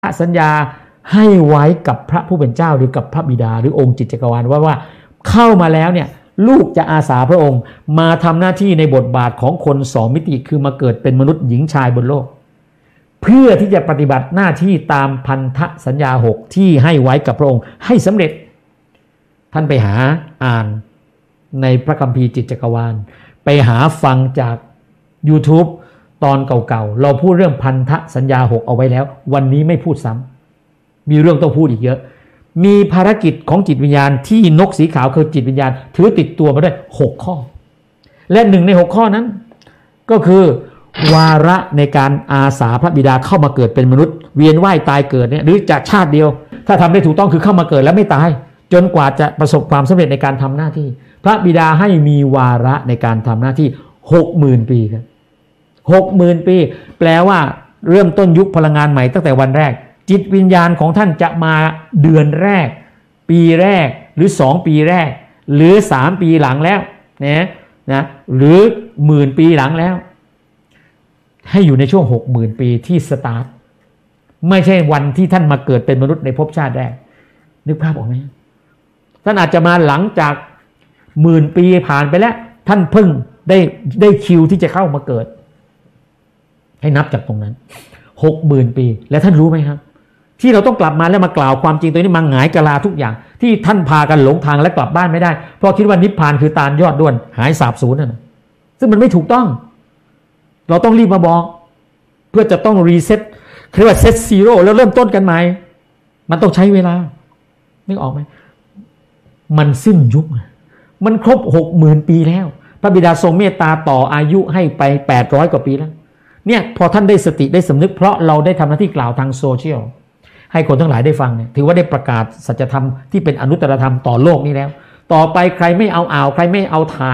สัญญาให้ไว้กับพระผู้เป็นเจ้าหรือกับพระบิดาหรือองค์จิตจักรวาลว่าเข้ามาแล้วเนี่ยลูกจะอาสาพระองค์มาทำหน้าที่ในบทบาทของคนสองมิติคือมาเกิดเป็นมนุษย์หญิงชายบนโลกเพื่อที่จะปฏิบัติหน้าที่ตามพันธสัญญา6ที่ให้ไว้กับพระองค์ให้สำเร็จท่านไปหาอ่านในพระคัมภีร์จิตจักรวาลไปหาฟังจาก YouTube ตอนเก่าๆเราพูดเรื่องพันธสัญญา6เอาไว้แล้ววันนี้ไม่พูดซ้ำมีเรื่องต้องพูดอีกเยอะมีภารกิจของจิตวิญญาณที่นกสีขาวคือจิตวิญญาณถือติดตัวมาด้วย6ข้อและ1ใน6ข้อนั้นก็คือวาระในการอาสาพระบิดาเข้ามาเกิดเป็นมนุษย์เวียนว่ายตายเกิดเนี่ยหรือจากชาติเดียวถ้าทำได้ถูกต้องคือเข้ามาเกิดแล้วไม่ตายจนกว่าจะประสบความสำเร็จในการทำหน้าที่พระบิดาให้มีวาระในการทำหน้าที่ 60,000 ปีครับ 60,000 ปีแปลว่าเริ่มต้นยุคพลังงานใหม่ตั้งแต่วันแรกจิตวิญญาณของท่านจะมาเดือนแรกปีแรกหรือ2ปีแรกหรือ3ปีหลังแล้วนะหรือ10,000 ปีหลังแล้วให้อยู่ในช่วง 60,000 ปีที่สตาร์ทไม่ใช่วันที่ท่านมาเกิดเป็นมนุษย์ในภพชาติแรกนึกภาพออกไหมท่านอาจจะมาหลังจาก10,000 ปีผ่านไปแล้วท่านเพิ่งได้คิวที่จะเข้ามาเกิดให้นับจากตรงนั้น 60,000 ปีและท่านรู้ไหมครับที่เราต้องกลับมาแล้วมากล่าวความจริงตัวนี้มาหงายกะลาทุกอย่างที่ท่านพากันหลงทางและกลับบ้านไม่ได้เพราะคิดว่านิพพานคือตาลยอดด้วนหายสาบสูญนั่นซึ่งมันไม่ถูกต้องเราต้องรีบมาบอกเพื่อจะต้องรีเซ็ตเรียกว่าเซตซีโร่แล้วเริ่มต้นกันใหม่มันต้องใช้เวลานึกออกไหมมันสิ้นยุคมันครบ 60,000 ปีแล้วพระบิดาทรงเมตตาต่ออายุให้ไป800 กว่าปีแล้วเนี่ยพอท่านได้สติได้สำนึกเพราะเราได้ทำหน้าที่กล่าวทางโซเชียลให้คนทั้งหลายได้ฟังเนี่ยถือว่าได้ประกาศสัจธรรมที่เป็นอนุตตรธรรมต่อโลกนี้แล้วต่อไปใครไม่เอาใครไม่เอาทาน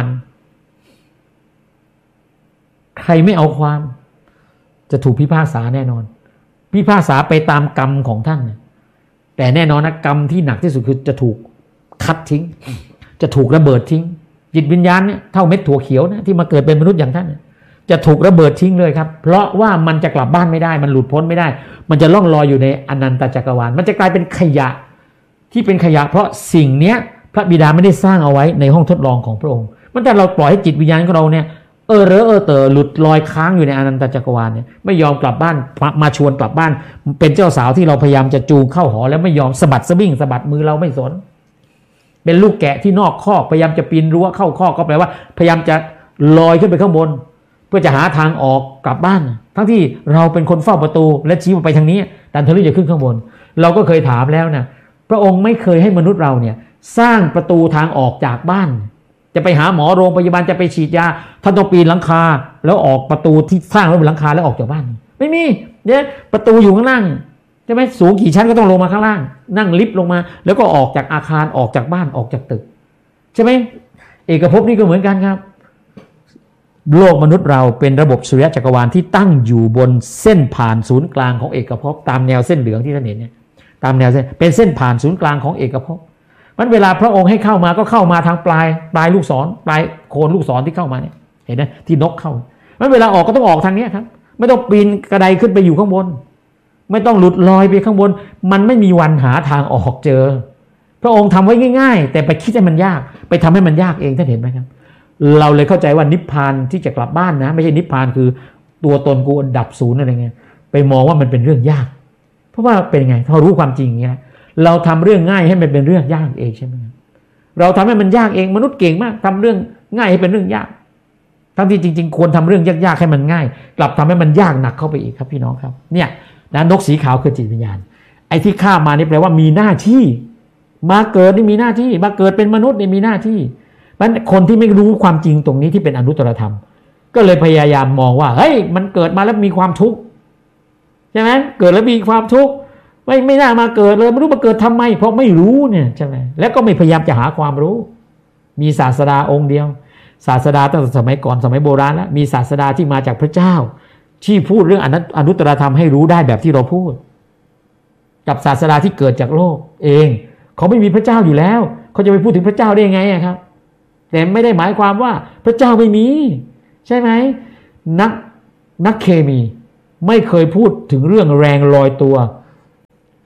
ใครไม่เอาความจะถูกพิพากษาแน่นอนพิพากษาไปตามกรรมของท่านแต่แน่นอนนะกรรมที่หนักที่สุดคือจะถูกคัดทิ้งจะถูกระเบิดทิ้งจิตวิญญาณเนี่ยเท่าเม็ดถั่วเขียวนะที่มาเกิดเป็นมนุษย์อย่างท่านจะถูกระเบิดทิ้งเลยครับเพราะว่ามันจะกลับบ้านไม่ได้มันหลุดพ้นไม่ได้มันจะล่องลอยอยู่ในอนันตจักรวาลมันจะกลายเป็นขยะที่เป็นขยะเพราะสิ่งเนี้ยพระบิดาไม่ได้สร้างเอาไว้ในห้องทดลองของพระองค์มันแต่เราปล่อยให้จิตวิญญาณของเราเนี่ยเเตอหลุดลอยค้างอยู่ในอนันตจักรวาลเนี่ยไม่ยอมกลับบ้านมาชวนกลับบ้านเป็นเจ้าสาวที่เราพยายามจะจูงเข้าหอแล้วไม่ยอมสะบัดสะบิ้งสะบัดมือเราไม่สนเป็นลูกแกะที่นอกคอกพยายามจะปีนรั้วเข้าคอกก็แปลว่าพยายามจะลอยขึ้นไปข้างบนเพื่อจะหาทางออกกลับบ้านทั้งที่เราเป็นคนเฝ้าประตูและชี้ไปทางนี้ดันทะลุจะขึ้นข้างบนเราก็เคยถามแล้วนะพระองค์ไม่เคยให้มนุษย์เราเนี่ยสร้างประตูทางออกจากบ้านจะไปหาหมอโรงพยาบาลจะไปฉีดยาท่านต้องปีนหลังคาแล้วออกประตูที่สร้างไว้บนหลังคาแล้วออกจากบ้านไม่มีเนี่ยประตูอยู่ข้างล่างใช่ไหมสูงกี่ชั้นก็ต้องลงมาข้างล่างนั่งลิฟต์ลงมาแล้วก็ออกจากอาคารออกจากบ้านออกจากตึกใช่ไหมเอกภพนี่ก็เหมือนกันครับโลกมนุษย์เราเป็นระบบสุริยะจักรวาลที่ตั้งอยู่บนเส้นผ่านศูนย์กลางของเอกภพตามแนวเส้นเหลืองที่ท่านเห็นเนี่ยตามแนวเส้นเป็นเส้นผ่านศูนย์กลางของเอกภพมันเวลาพระองค์ให้เข้ามาก็เข้ามาทางปลายลูกศรปลายโคนลูกศรที่เข้ามาเนี่ยเห็นไหมที่นกเข้ามันเวลาออกก็ต้องออกทางนี้ครับไม่ต้องปีนกระไดขึ้นไปอยู่ข้างบนไม่ต้องหลุดลอยไปข้างบนมันไม่มีวันหาทางออกเจอพระองค์ทำไว้ง่ายๆแต่ไปคิดให้มันยากไปทำให้มันยากเองท่านเห็นไหมครับเราเลยเข้าใจว่านิพพานที่จะกลับบ้านนะไม่ใช่นิพพานคือตัวตนกูดับศูนย์อะไรเงี้ยไปมองว่ามันเป็นเรื่องยากเพราะว่าเป็นไงถ้ารู้ความจริงอย่างนี้เราทำเรื่องง่ายให้มันเป็นเรื่องยากเองใช่ไหมเราทำให้มันยากเองมนุษย์เก่งมากทำเรื่องง่ายให้เป็นเรื่องยากทั้งที่จริงๆควรทำเรื่องยากๆให้มันง่ายกลับทำให้มันยากหนักเข้าไปอีกครับพี่น้องครับเนี่ยนะนกสีขาวคือจิตวิญญาณไอ้ที่ข้ามานี่แปลว่ามีหน้าที่มาเกิดนี่มีหน้าที่มาเกิดเป็นมนุษย์นี่มีหน้าที่มันคนที่ไม่รู้ความจริงตรงนี้ที่เป็นอนุตตรธรรมก็เลยพยายามมองว่าเฮ้ยมันเกิดมาแล้วมีความทุกข์ใช่ไหมเกิดแล้วมีความทุกข์ไม่น่ามาเกิดเลยไม่รู้มาเกิดทำไมเพราะไม่รู้เนี่ยใช่ไหมแล้วก็ไม่พยายามจะหาความรู้มีศาสดาองค์เดียวศาสดาตั้งแต่สมัยก่อนสมัยโบราณแล้วมีศาสดาที่มาจากพระเจ้าที่พูดเรื่องอนุตตรธรรมให้รู้ได้แบบที่เราพูดกับศาสดาที่เกิดจากโลกเองเขาไม่มีพระเจ้าอยู่แล้วเขาจะไปพูดถึงพระเจ้าได้ยังไงครับแต่ไม่ได้หมายความว่าพระเจ้าไม่มีใช่ไหมนักเคมีไม่เคยพูดถึงเรื่องแรงลอยตัว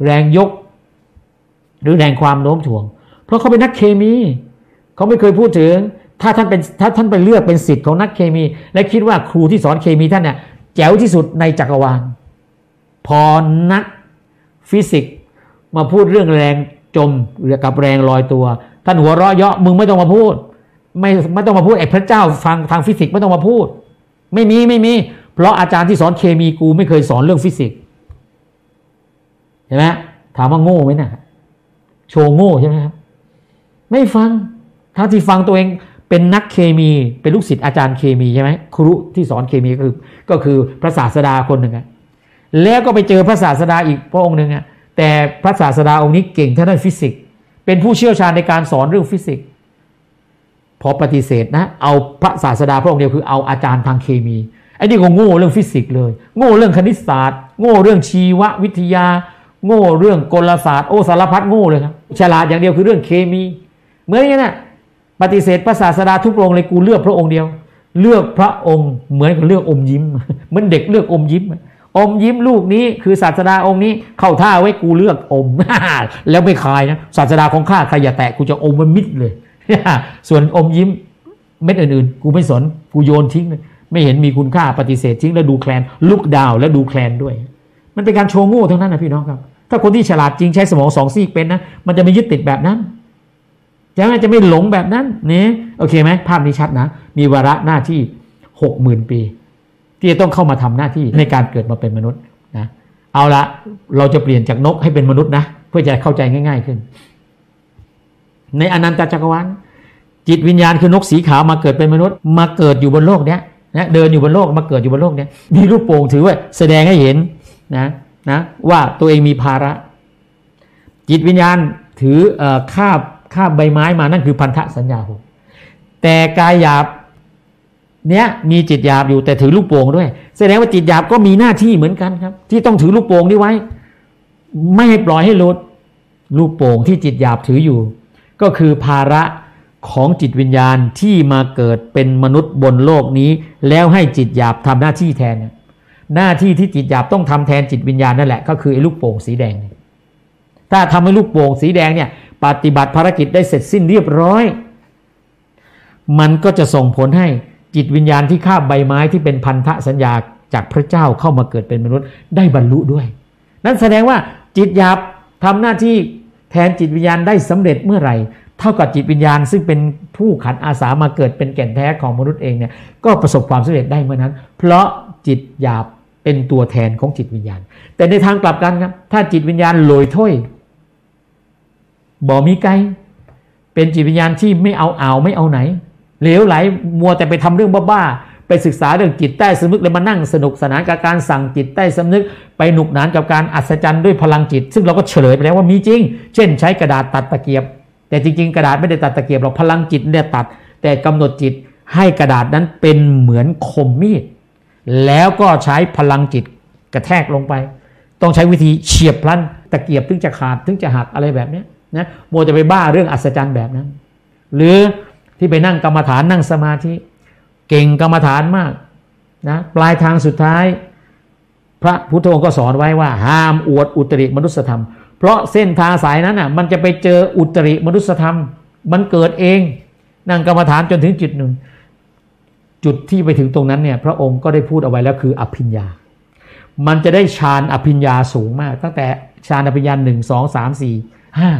แรงยกหรือแรงความโน้มถ่วงเพราะเขาเป็นนักเคมีเขาไม่เคยพูดถึงถ้าท่านไปเลือกเป็นศิษย์ของนักเคมีและคิดว่าครูที่สอนเคมีท่านเนี่ยแจ๋วที่สุดในจักรวาลพอนักฟิสิกส์มาพูดเรื่องแรงจมหรือกับแรงลอยตัวท่านหัวเราะเยาะมึงไม่ต้องมาพูดไม่ต้องมาพูดไอ้พระเจ้าฟังทางฟิสิกส์ไม่ต้องมาพูดไม่มีเพราะอาจารย์ที่สอนเคมีกูไม่เคยสอนเรื่องฟิสิกส์เห็นไหมถามว่าโง่ไหมนะโชว์โง่ใช่ไหมครับไม่ฟังทั้งที่ฟังตัวเองเป็นนักเคมีเป็นลูกศิษย์อาจารย์เคมีใช่ไหมครูที่สอนเคมีก็คือพระศาสดาคนหนึ่งแล้วก็ไปเจอพระศาสดาอีกพระองค์หนึ่งแต่พระศาสดาองค์นี้เก่งทางด้านฟิสิกส์เป็นผู้เชี่ยวชาญในการสอนเรื่องฟิสิกส์พอปฏิเสธนะเอาพระศาสดาพระองค์เดียวคือเอาอาจารย์ทางเคมีไอ้นี่ก็โง่เรื่องฟิสิกส์เลยโง่เรื่องคณิตศาสตร์โง่เรื่องชีววิทยาโง่เรื่องกลศาสตร์โอ้สารพัดโง่เลยครับฉลาดอย่างเดียวคือเรื่องเคมีเหมือนอย่างนั้นปฏิเสธพระศาสดาทุกพระองค์เลยกูเลือกพระองค์เดียวเลือกพระองค์เหมือนกับเลือกอมยิ้มเหมือนเด็กเลือกอมยิ้มลูกนี้คือศาสดาองค์นี้เข้าท่าไว้กูเลือกอม แล้วไม่คายนะศาสดาของข้าใครอย่าแตะกูจะอมมันมิดเลย ส่วนอมยิ้มเม็ดอื่นๆกูไม่สนกูโยนทิ้งเลยไม่เห็นมีคุณค่าปฏิเสธทิ้งแล้วดูแคลนลุกดาวแล้วดูแคลนด้วยมันเป็นการโชว์โง่ทั้งนั้นนะพี่น้องครับถ้าคนที่ฉลาดจริงใช้สมอง2ซีกเป็นนะมันจะไม่ยึดติดแบบนั้นจะไม่หลงแบบนั้นนี่โอเคไหมภาพนี้ชัดนะมีวาระหน้าที่ 60,000 ปีที่จะต้องเข้ามาทำหน้าที่ในการเกิดมาเป็นมนุษย์นะเอาละเราจะเปลี่ยนจากนกให้เป็นมนุษย์นะเพื่อจะเข้าใจง่ายๆขึ้นในอนันตจักรวาลจิตวิญญาณคือนกสีขาวมาเกิดเป็นมนุษย์มาเกิดอยู่บนโลกเนี้ยนะเดินอยู่บนโลกมาเกิดอยู่บนโลกเนี้ยมีลูกโป่งถือว่าแสดงให้เห็นนะว่าตัวเองมีภาระจิตวิญญาณถือคาบใบไม้มานั่นคือพันธสัญญาแต่กายหยาบเนี้ยมีจิตหยาบอยู่แต่ถือลูกโป่งด้วยแสดงว่าจิตหยาบก็มีหน้าที่เหมือนกันครับที่ต้องถือลูกโป่งนี้ไว้ไม่ให้ปล่อยให้หลุดลูกโป่งที่จิตหยาบถืออยู่ก็คือภาระของจิตวิญญาณที่มาเกิดเป็นมนุษย์บนโลกนี้แล้วให้จิตหยาบทำหน้าที่แทนหน้าที่ที่จิตหยาบต้องทำแทนจิตวิญญาณนั่นแหละก็คือไอ้ลูกโป่งสีแดงถ้าทำให้ลูกโป่งสีแดงเนี่ยปฏิบัติภารกิจได้เสร็จสิ้นเรียบร้อยมันก็จะส่งผลให้จิตวิญญาณที่คาบใบไม้ที่เป็นพันธสัญญาจากพระเจ้าเข้ามาเกิดเป็นมนุษย์ได้บรรลุด้วยนั่นแสดงว่าจิตหยาบทำหน้าที่แทนจิตวิญญาณได้สำเร็จเมื่อไหร่เท่ากับจิตวิญญาณซึ่งเป็นผู้ขันอาสามาเกิดเป็นแก่นแท้ของมนุษย์เองเนี่ยก็ประสบความสำเร็จได้เมื่อนั้นเพราะจิตหยาบเป็นตัวแทนของจิตวิญญาณแต่ในทางกลับกันครับถ้าจิตวิญญาณลอยถ้วยบ่มีไกลเป็นจิตวิญญาณที่ไม่เอาไม่เอาไหนเหลวไหลมัวแต่ไปทำเรื่องบ้าๆไปศึกษาเรื่องจิตใต้สำนึกแล้วมานั่งสนุกสนานกับการสั่งจิตใต้สำนึกไปหนุกหนานกับการอัศจรรย์ด้วยพลังจิตซึ่งเราก็เฉลยไปแล้วว่ามีจริงเช่นใช้กระดาษตัดตะเกียบแต่จริงๆกระดาษไม่ได้ตัดตะเกียบหรอกพลังจิตเนี่ยตัดแต่กำหนดจิตให้กระดาษนั้นเป็นเหมือนคมมีดแล้วก็ใช้พลังจิตกระแทกลงไปต้องใช้วิธีเฉียบพลันตะเกียบถึงจะขาดถึงจะหักอะไรแบบนี้นะมัวจะไปบ้าเรื่องอัศจรรย์แบบนั้นหรือที่ไปนั่งกรรมฐานนั่งสมาธิเก่งกรรมฐานมากนะปลายทางสุดท้ายพระพุทธองค์ก็สอนไว้ว่าห้ามอวดอุตริมนุสธรรมเพราะเส้นทางสายนั้นมันจะไปเจออุตริมนุสธรรมมันเกิดเองนั่งกรรมฐานจนถึงจุดหนึ่งจุดที่ไปถึงตรงนั้นเนี่ยพระองค์ก็ได้พูดเอาไว้แล้วคืออภิญญามันจะได้ฌานอภิญญาสูงมากตั้งแต่ฌานอภิญญา1 2 3 4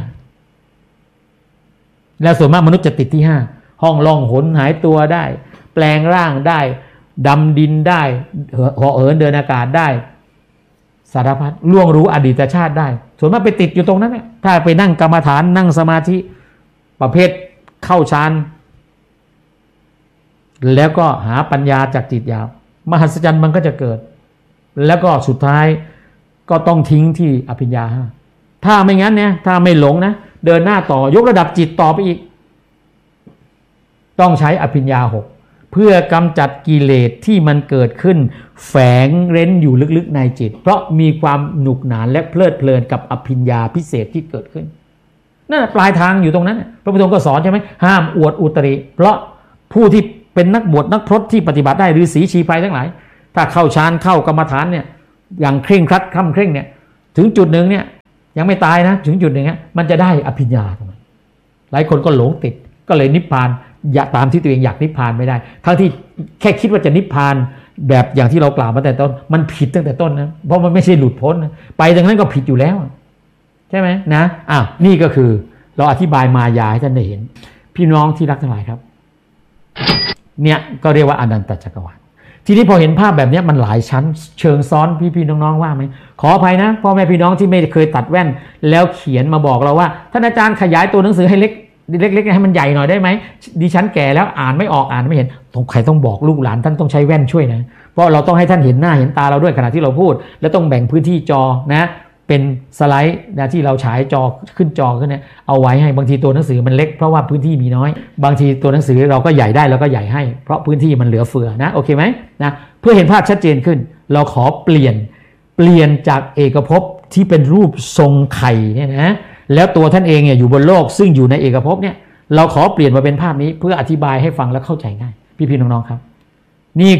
5แล้วส่วนมากมนุษย์จะติดที่5ห้องล่องหนหายตัวได้แปลงร่างได้ดำดินได้เหาะเหินเดินอากาศได้สารพัดล่วงรู้อดีตชาติได้ส่วนมากไปติดอยู่ตรงนั้นถ้าไปนั่งกรรมฐานนั่งสมาธิประเภทเข้าฌานแล้วก็หาปัญญาจากจิตหยาบมหัศจรรย์มันก็จะเกิดแล้วก็สุดท้ายก็ต้องทิ้งที่อภิญญา5ถ้าไม่งั้นเนี่ยถ้าไม่หลงนะเดินหน้าต่อยกระดับจิตต่อไปอีกต้องใช้อภิญญา6เพื่อกำจัดกิเลสที่มันเกิดขึ้นแฝงเร้นอยู่ลึกๆในจิตเพราะมีความหนุกหนานและเพลิดเพลินกับอภิญญาพิเศษที่เกิดขึ้นนั่นปลายทางอยู่ตรงนั้นพระพุทธองค์ก็สอนใช่ไหมห้ามอวดอุตริเพราะผู้ที่เป็นนักบวชนักพรตที่ปฏิบัติได้ฤาษีชีไพรทั้งหลายถ้าเข้าฌานเข้ากรรมฐานเนี่ยอย่างเคร่งครัดคร่ำเคร่งเนี่ยถึงจุดหนึ่งเนี่ยยังไม่ตายนะถึงจุดอย่างเงี้ยมันจะได้อภิญญาหลายคนก็หลงติดก็เลยนิพพานอยากตามที่ตัวเองอยากนิพพานไม่ได้ทั้งที่แค่คิดว่าจะนิพพานแบบอย่างที่เรากล่าวมาแต่ต้นมันผิดตั้งแต่ต้นนะเพราะมันไม่ใช่หลุดพ้นนะไปดังนั้นก็ผิดอยู่แล้วใช่ไหมนะนี่ก็คือเราอธิบายมายาให้ท่านได้เห็นพี่น้องที่รักทั้งหลายครับเนี่ยก็เรียกว่าอนันตจักรวาลทีนี้พอเห็นภาพแบบนี้มันหลายชั้นเชิงซ้อนพี่น้องๆว่าไหมขออภัยนะพ่อแม่พี่น้องที่ไม่เคยตัดแว่นแล้วเขียนมาบอกเราว่าท่านอาจารย์ขยายตัวหนังสือให้เล็กให้มันใหญ่หน่อยได้ไหมดิฉันแก่แล้วอ่านไม่ออกอ่านไม่เห็นใครต้องบอกลูกหลานท่านต้องใช้แว่นช่วยนะเพราะเราต้องให้ท่านเห็นหน้าเห็นตาเราด้วยขณะที่เราพูดและต้องแบ่งพื้นที่จอนะเป็นสไลด์นะที่เราฉายจอขึ้นจอขึ้นเนี่ยเอาไว้ให้บางทีตัวหนังสือมันเล็กเพราะว่าพื้นที่มีน้อยบางทีตัวหนังสือเราก็ใหญ่ได้เราก็ใหญ่ให้เพราะพื้นที่มันเหลือเฟือนะโอเคไหมนะเพื่อเห็นภาพชัดเจนขึ้นเราขอเปลี่ยนจากเอกภพที่เป็นรูปทรงไข่เนี่ยนะแล้วตัวท่านเองเนี่ยอยู่บนโลกซึ่งอยู่ในเอกภพเนี่ยเราขอเปลี่ยนมาเป็นภาพนี้เพื่ออธิบายให้ฟังและเข้าใจง่ายพี่น้องๆครับนี่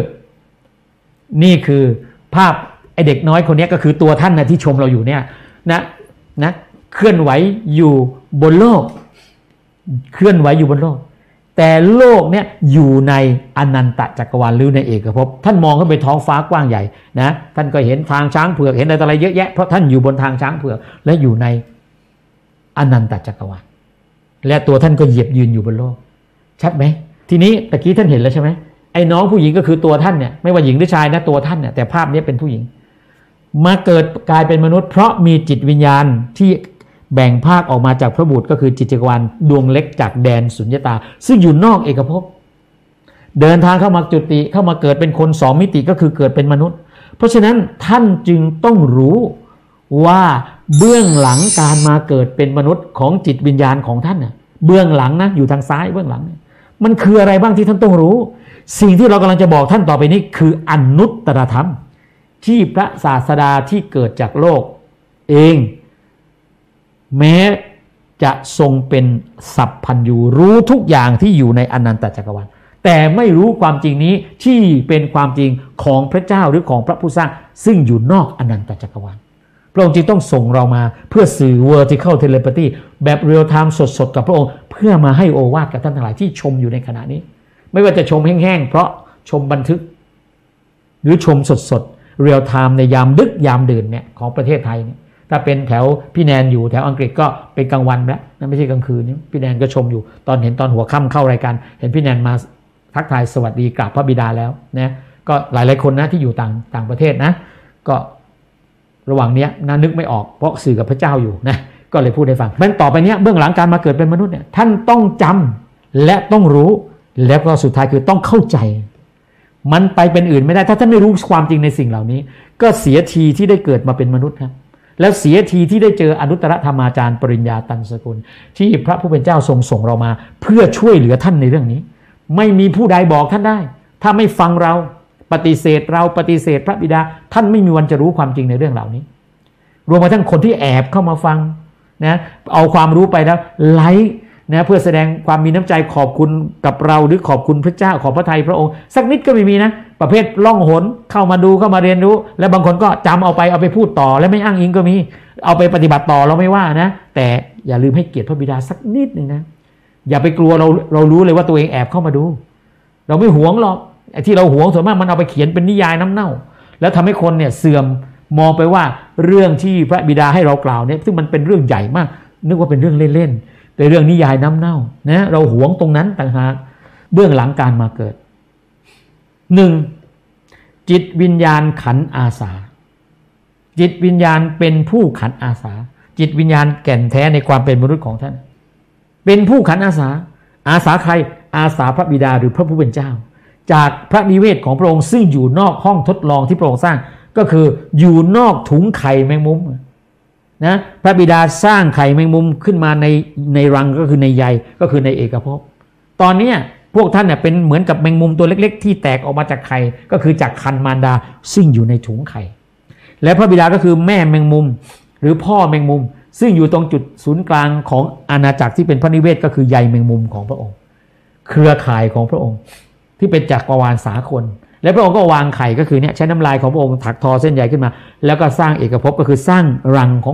คือภาพไอเด็กน้อยคนนี้ก็คือตัวท่านนะที่ชมเราอยู่เนี่ยนะเคลื่อนไหวอยู่บนโลกเคลื่อนไหวอยู่บนโลกแต่โลกเนี่ยอยู่ในอนันตจักรวาลหรือในเอกภพท่านมองขึ้นไปท้องฟ้ากว้างใหญ่นะท่านก็เห็นทางช้างเผือกเห็นอะไรเยอะแยะเพราะท่านอยู่บนทางช้างเผือกและอยู่ในอนันตจักรวาลและตัวท่านก็เหยียบยืนอยู่บนโลกชัดไหมทีนี้ตะกี้ท่านเห็นแล้วใช่ไหมไอ้น้องผู้หญิงก็คือตัวท่านเนี่ยไม่ว่าหญิงหรือชายนะตัวท่านเนี่ยแต่ภาพนี้เป็นผู้หญิงมาเกิดกลายเป็นมนุษย์เพราะมีจิตวิญญาณที่แบ่งภาคออกมาจากพระบุตรก็คือจิตจักรวาลดวงเล็กจากแดนสุญญตาซึ่งอยู่นอกเอกภพเดินทางเข้ามาจุติเข้ามาเกิดเป็นคน2มิติก็คือเกิดเป็นมนุษย์เพราะฉะนั้นท่านจึงต้องรู้ว่าเบื้องหลังการมาเกิดเป็นมนุษย์ของจิตวิญญาณของท่านน่ะเบื้องหลังนะอยู่ทางซ้ายเบื้องหลังมันคืออะไรบ้างที่ท่านต้องรู้สิ่งที่เรากำลังจะบอกท่านต่อไปนี้คืออนุตตรธรรมที่พระศาสดาที่เกิดจากโลกเองแม้จะทรงเป็นสัพพัญญูรู้ทุกอย่างที่อยู่ในอนันตจักรวาลแต่ไม่รู้ความจริงนี้ที่เป็นความจริงของพระเจ้าหรือของพระผู้สร้างซึ่งอยู่นอกอนันตจักรวาลพระองค์จึงต้องส่งเรามาเพื่อสื่อ vertical telepathy แบบ real time สดๆกับพระองค์เพื่อมาให้โอวาทกับท่านทั้งหลายที่ชมอยู่ในขณะนี้ไม่ว่าจะชมแห้งๆเพราะชมบันทึกหรือชมสดๆ real time ในยามดึกยามดื่นเนี่ยของประเทศไทยเนี่ยถ้าเป็นแถวพี่แนนอยู่แถวอังกฤษก็เป็นกลางวันแล้วนั่นไม่ใช่กลางคืนนี่พี่แนนก็ชมอยู่ตอนหัวค่ำเข้ารายการเห็นพี่แนนมาทักทายสวัสดีกราบพระบิดาแล้วนะก็หลายๆคนนะที่อยู่ต่างประเทศนะก็ระหว่างนี้นะนึกไม่ออกเพราะสื่อกับพระเจ้าอยู่นะก็เลยพูดให้ฟังมันต่อไปเนี้ยเบื้องหลังการมาเกิดเป็นมนุษย์เนี่ยท่านต้องจำและต้องรู้แล้วก็สุดท้ายคือต้องเข้าใจมันไปเป็นอื่นไม่ได้ถ้าท่านไม่รู้ความจริงในสิ่งเหล่านี้ก็เสียทีที่ได้เกิดมาเป็นมนุษย์ครับแล้วเสียทีที่ได้เจออนุตตรธรรมาจารย์ปริญญาตันสกุลที่พระผู้เป็นเจ้าทรงส่งเรามาเพื่อช่วยเหลือท่านในเรื่องนี้ไม่มีผู้ใดบอกท่านได้ถ้าไม่ฟังเราปฏิเสธเราปฏิเสธพระบิดาท่านไม่มีวันจะรู้ความจริงในเรื่องเหล่านี้รวมไปทั้งคนที่แอบเข้ามาฟังนะเอาความรู้ไปแล้วไลค์นะเพื่อแสดงความมีน้ำใจขอบคุณกับเราหรือขอบคุณพระเจ้าขอบพระทัยพระองค์สักนิดก็ไม่มีนะประเภทล่องหนเข้ามาดูเข้ามาเรียนรู้และบางคนก็จำเอาไปพูดต่อและไม่อ้างอิงก็มีเอาไปปฏิบัติต่อเราไม่ว่านะแต่อย่าลืมให้เกียรติพระบิดาสักนิดนึงนะอย่าไปกลัวเรารู้เลยว่าตัวเองแอบเข้ามาดูเราไม่หวงหรอกไอ้ที่เราหวงส่วนมากมันเอาไปเขียนเป็นนิยายน้ำเน่าแล้วทำให้คนเนี่ยเสื่อมมองไปว่าเรื่องที่พระบิดาให้เรากล่าวเนี่ยซึ่งมันเป็นเรื่องใหญ่มากนึกว่าเป็นเรื่องเล่นๆเป็นเรื่องนิยายน้ำเน่านะเราหวงตรงนั้นต่างหากเบื้องหลังการมาเกิด 1. จิตวิญญาณขันอาสาจิตวิญญาณเป็นผู้ขันอาสาจิตวิญญาณแก่นแท้ในความเป็นมนุษย์ของท่านเป็นผู้ขันอาสาใครอาสาพระบิดาหรือพระผู้เป็นเจ้าจากพระนิเวศของพระองค์ซึ่งอยู่นอกห้องทดลองที่พระองค์สร้างก็คืออยู่นอกถุงไข่แมงมุมนะพระบิดาสร้างไข่แมงมุมขึ้นมาในรังก็คือในใยก็คือในเอกภพตอนนี้พวกท่านเนี่ยเป็นเหมือนกับแมงมุมตัวเล็กๆที่แตกออกมาจากไข่ก็คือจากคันมารดาซึ่งอยู่ในถุงไข่และพระบิดาก็คือแม่แมงมุมหรือพ่อแมงมุมซึ่งอยู่ตรงจุดศูนย์กลางของอาณาจักรที่เป็นพระนิเวศก็คือใยแมงมุมของพระองค์เครือข่ายของพระองค์ที่เป็นจักรวาลสากลและพระองค์ก็วางไข่ก็คือเนี่ยใช้น้ำลายของพระองค์ถักทอเส้นใยขึ้นมาแล้วก็สร้างเอกภพก็คือสร้างรังของแมงมุม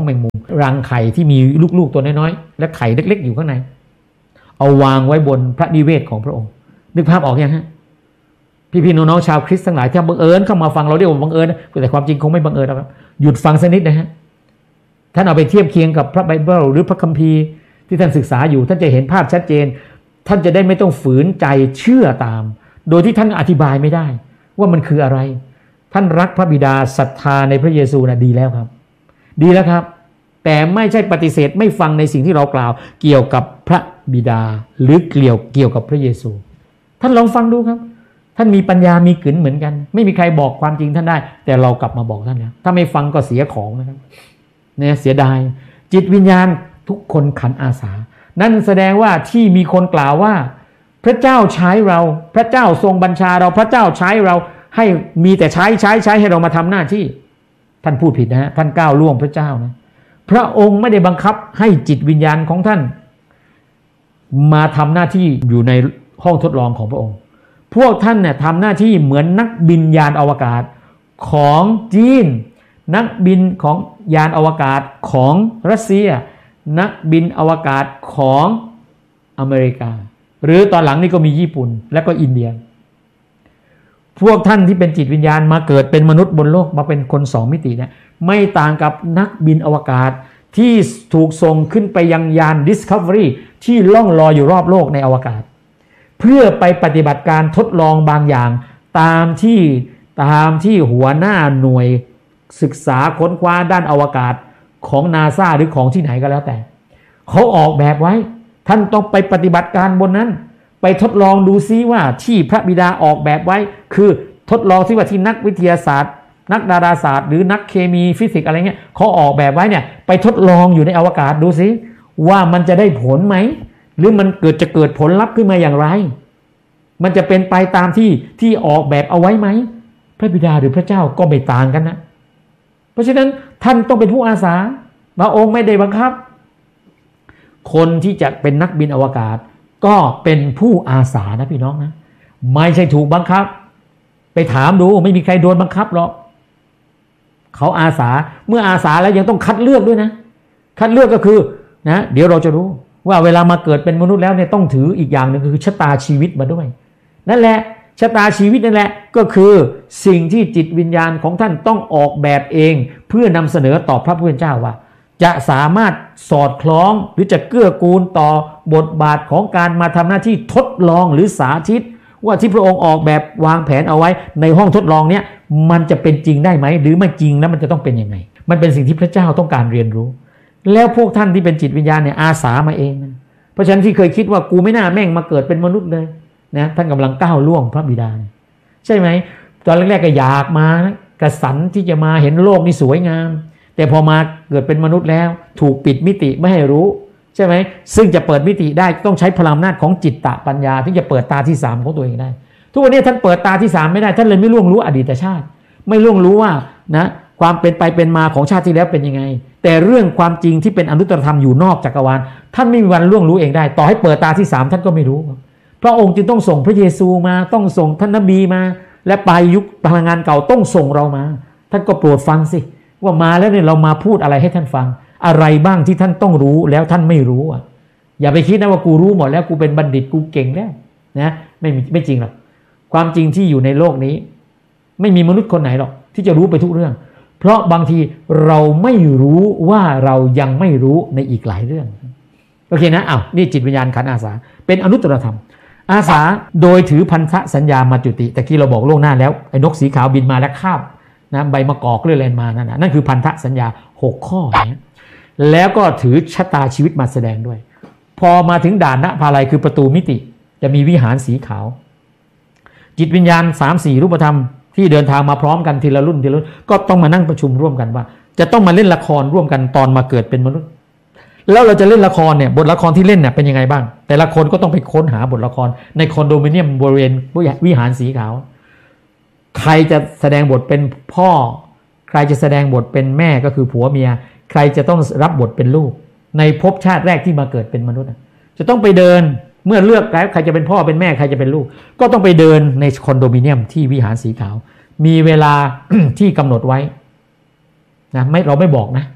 รังไข่ที่มีลูกๆตัวน้อยๆและไข่เล็กๆอยู่ข้างในเอาวางไว้บนพระนิเวศของพระองค์นึกภาพออกยังฮะพี่ๆน้องๆชาวคริสต์ทั้งหลายที่บังเอิญเข้ามาฟังเราเรียกว่าบังเอิญแต่ความจริงคงไม่บังเอิญหรอกครับหยุดฟังสักนิดนะฮะท่านเอาไปเทียบเคียงกับพระไบเบิลหรือพระคัมภีร์ที่ท่านศึกษาอยู่ท่านจะเห็นภาพชัดเจนท่านจะได้ไม่ต้องฝืนใจเชื่อตามโดยที่ท่านอธิบายไม่ได้ว่ามันคืออะไรท่านรักพระบิดาศรัทธาในพระเยซูนะดีแล้วครับดีแล้วครับแต่ไม่ใช่ปฏิเสธไม่ฟังในสิ่งที่เรากล่าวเกี่ยวกับพระบิดาหรือเกี่ยวกับพระเยซูท่านลองฟังดูครับท่านมีปัญญามีกึ๋นเหมือนกันไม่มีใครบอกความจริงท่านได้แต่เรากลับมาบอกท่านแล้วถ้าไม่ฟังก็เสียของนะครับเนี่ยเสียดายจิตวิญญาณทุกคนขันอาสานั่นแสดงว่าที่มีคนกล่าวว่าพระเจ้าใช้เราพระเจ้าทรงบัญชาเราพระเจ้าใช้เราให้มีแต่ใช้ให้เรามาทำหน้าที่ท่านพูดผิดนะฮะท่านก้าวล่วงพระเจ้านะพระองค์ไม่ได้บังคับให้จิตวิญญาณของท่านมาทำหน้าที่อยู่ในห้องทดลองของพระองค์พวกท่านเนี่ยทำหน้าที่เหมือนนักบินยานอวกาศของจีนนักบินของยานอวกาศของรัสเซียนักบินอวกาศของอเมริกาหรือตอนหลังนี่ก็มีญี่ปุ่นและก็อินเดียพวกท่านที่เป็นจิตวิญญาณมาเกิดเป็นมนุษย์บนโลกมาเป็นคนสองมิติเนี่ยไม่ต่างกับนักบินอวกาศที่ถูกส่งขึ้นไปยังยาน Discovery ที่ล่องลอยอยู่รอบโลกในอวกาศเพื่อไปปฏิบัติการทดลองบางอย่างตามที่หัวหน้าหน่วยศึกษาค้นคว้าด้านอวกาศของ NASA หรือของที่ไหนก็แล้วแต่เขาออกแบบไว้ท่านต้องไปปฏิบัติการบนนั้นไปทดลองดูซิว่าที่พระบิดาออกแบบไว้คือทดลองซิว่าที่นักวิทยาศาสตร์นักดาราศาสตร์หรือนักเคมีฟิสิกส์อะไรเงี้ยเขาออกแบบไว้เนี่ยไปทดลองอยู่ในอวกาศดูซิว่ามันจะได้ผลไหมหรือมันจะเกิดผลลัพธ์ขึ้นมาอย่างไรมันจะเป็นไปตามที่ออกแบบเอาไว้ไหมพระบิดาหรือพระเจ้าก็ไม่ต่างกันนะเพราะฉะนั้นท่านต้องเป็นผู้อาสาพระองค์ไม่ได้บังคับคนที่จะเป็นนักบินอวกาศก็เป็นผู้อาสานะพี่น้องนะไม่ใช่ถูกบังคับไปถามดูไม่มีใครโดนบังคับหรอกเขาอาสาเมื่ออาสาแล้วยังต้องคัดเลือกด้วยนะคัดเลือกก็คือนะเดี๋ยวเราจะรู้ว่าเวลามาเกิดเป็นมนุษย์แล้วเนี่ยต้องถืออีกอย่างหนึ่งคือชะตาชีวิตมาด้วยนั่นแหละชะตาชีวิตนั่นแหละก็คือสิ่งที่จิตวิญญาณของท่านต้องออกแบบเองเพื่อนำเสนอต่อพระผู้เป็นเจ้าว่าจะสามารถสอดคล้องหรือจะเกื้อกูลต่อบทบาทของการมาทำหน้าที่ทดลองหรือสาธิตว่าที่พระองค์ออกแบบวางแผนเอาไว้ในห้องทดลองเนี้ยมันจะเป็นจริงได้ไหมหรือไม่จริงแล้วมันจะต้องเป็นยังไงมันเป็นสิ่งที่พระเจ้าต้องการเรียนรู้แล้วพวกท่านที่เป็นจิตวิญญาณเนี่ยอาสามาเองนะเพราะฉะนั้นที่เคยคิดว่ากูไม่น่าแม่งมาเกิดเป็นมนุษย์เลยนะท่านกำลังก้าวล่วงพระบิดาใช่ไหมตอนแรกๆก็อยากมากระสันที่จะมาเห็นโลกนี่สวยงามแต่พอมาเกิดเป็นมนุษย์แล้วถูกปิดมิติไม่ให้รู้ใช่ไหมซึ่งจะเปิดมิติได้ต้องใช้พลังอำนาจของจิตตปัญญาที่จะเปิดตาที่3ของตัวเองได้ทุกวันนี้ท่านเปิดตาที่3ไม่ได้ท่านเลยไม่ล่วงรู้อดีตชาติไม่ล่วงรู้ว่านะความเป็นไปเป็นมาของชาติที่แล้วเป็นยังไงแต่เรื่องความจริงที่เป็นอนุตตรธรรมอยู่นอกจักรวาลท่านไม่มีวันล่วงรู้เองได้ต่อให้เปิดตาที่3ท่านก็ไม่รู้พระองค์จึงต้องส่งพระเยซูมาต้องส่งท่านนบีมาและปลายยุคพลังงานเก่าต้องส่งเรามาท่านก็โปรดฟังสิว่ามาแล้วเนี่ยเรามาพูดอะไรให้ท่านฟังอะไรบ้างที่ท่านต้องรู้แล้วท่านไม่รู้อ่ะอย่าไปคิดนะว่ากูรู้หมดแล้วกูเป็นบัณฑิตกูเก่งแล้วนะไม่จริงหรอกความจริงที่อยู่ในโลกนี้ไม่มีมนุษย์คนไหนหรอกที่จะรู้ไปทุกเรื่องเพราะบางทีเราไม่รู้ว่าเรายังไม่รู้ในอีกหลายเรื่องโอเคนะนี่จิตวิญญาณขันธ์อาสาเป็นอนุตตรธรรมอาสาโดยถือพันธสัญญามาจุติแต่กี้เราบอกล่วงหน้าแล้วไอ้นกสีขาวบินมาแล้วคาบนะใบมะกอกเลื่อยแลนมานั่นคือพันธสัญญา6ข้อนะแล้วก็ถือชะตาชีวิตมาแสดงด้วยพอมาถึงด่านณภาลัยคือประตูมิติจะมีวิหารสีขาวจิตวิญญาณ 3-4 รูปธรรมที่เดินทางมาพร้อมกันทีละรุ่นก็ต้องมานั่งประชุมร่วมกันว่าจะต้องมาเล่นละครร่วมกันตอนมาเกิดเป็นมนุษย์แล้วเราจะเล่นละครเนี่ยบทละครที่เล่นเนี่ยเป็นยังไงบ้างแต่ละคนก็ต้องไปค้นหาบทละครในคอนโดมิเนียมบริเวณวิหารสีขาวใครจะแสดงบทเป็นพ่อใครจะแสดงบทเป็นแม่ก็คือผัวเมียใครจะต้องรับบทเป็นลูกในภพชาติแรกที่มาเกิดเป็นมนุษย์จะต้องไปเดินเมื่อเลือกแล้วใครจะเป็นพ่อเป็นแม่ใครจะเป็นลูกก็ต้องไปเดินในคอนโดมิเนียมที่วิหารสีขาวมีเวลา ที่กำหนดไว้นะเราไม่บอกนะ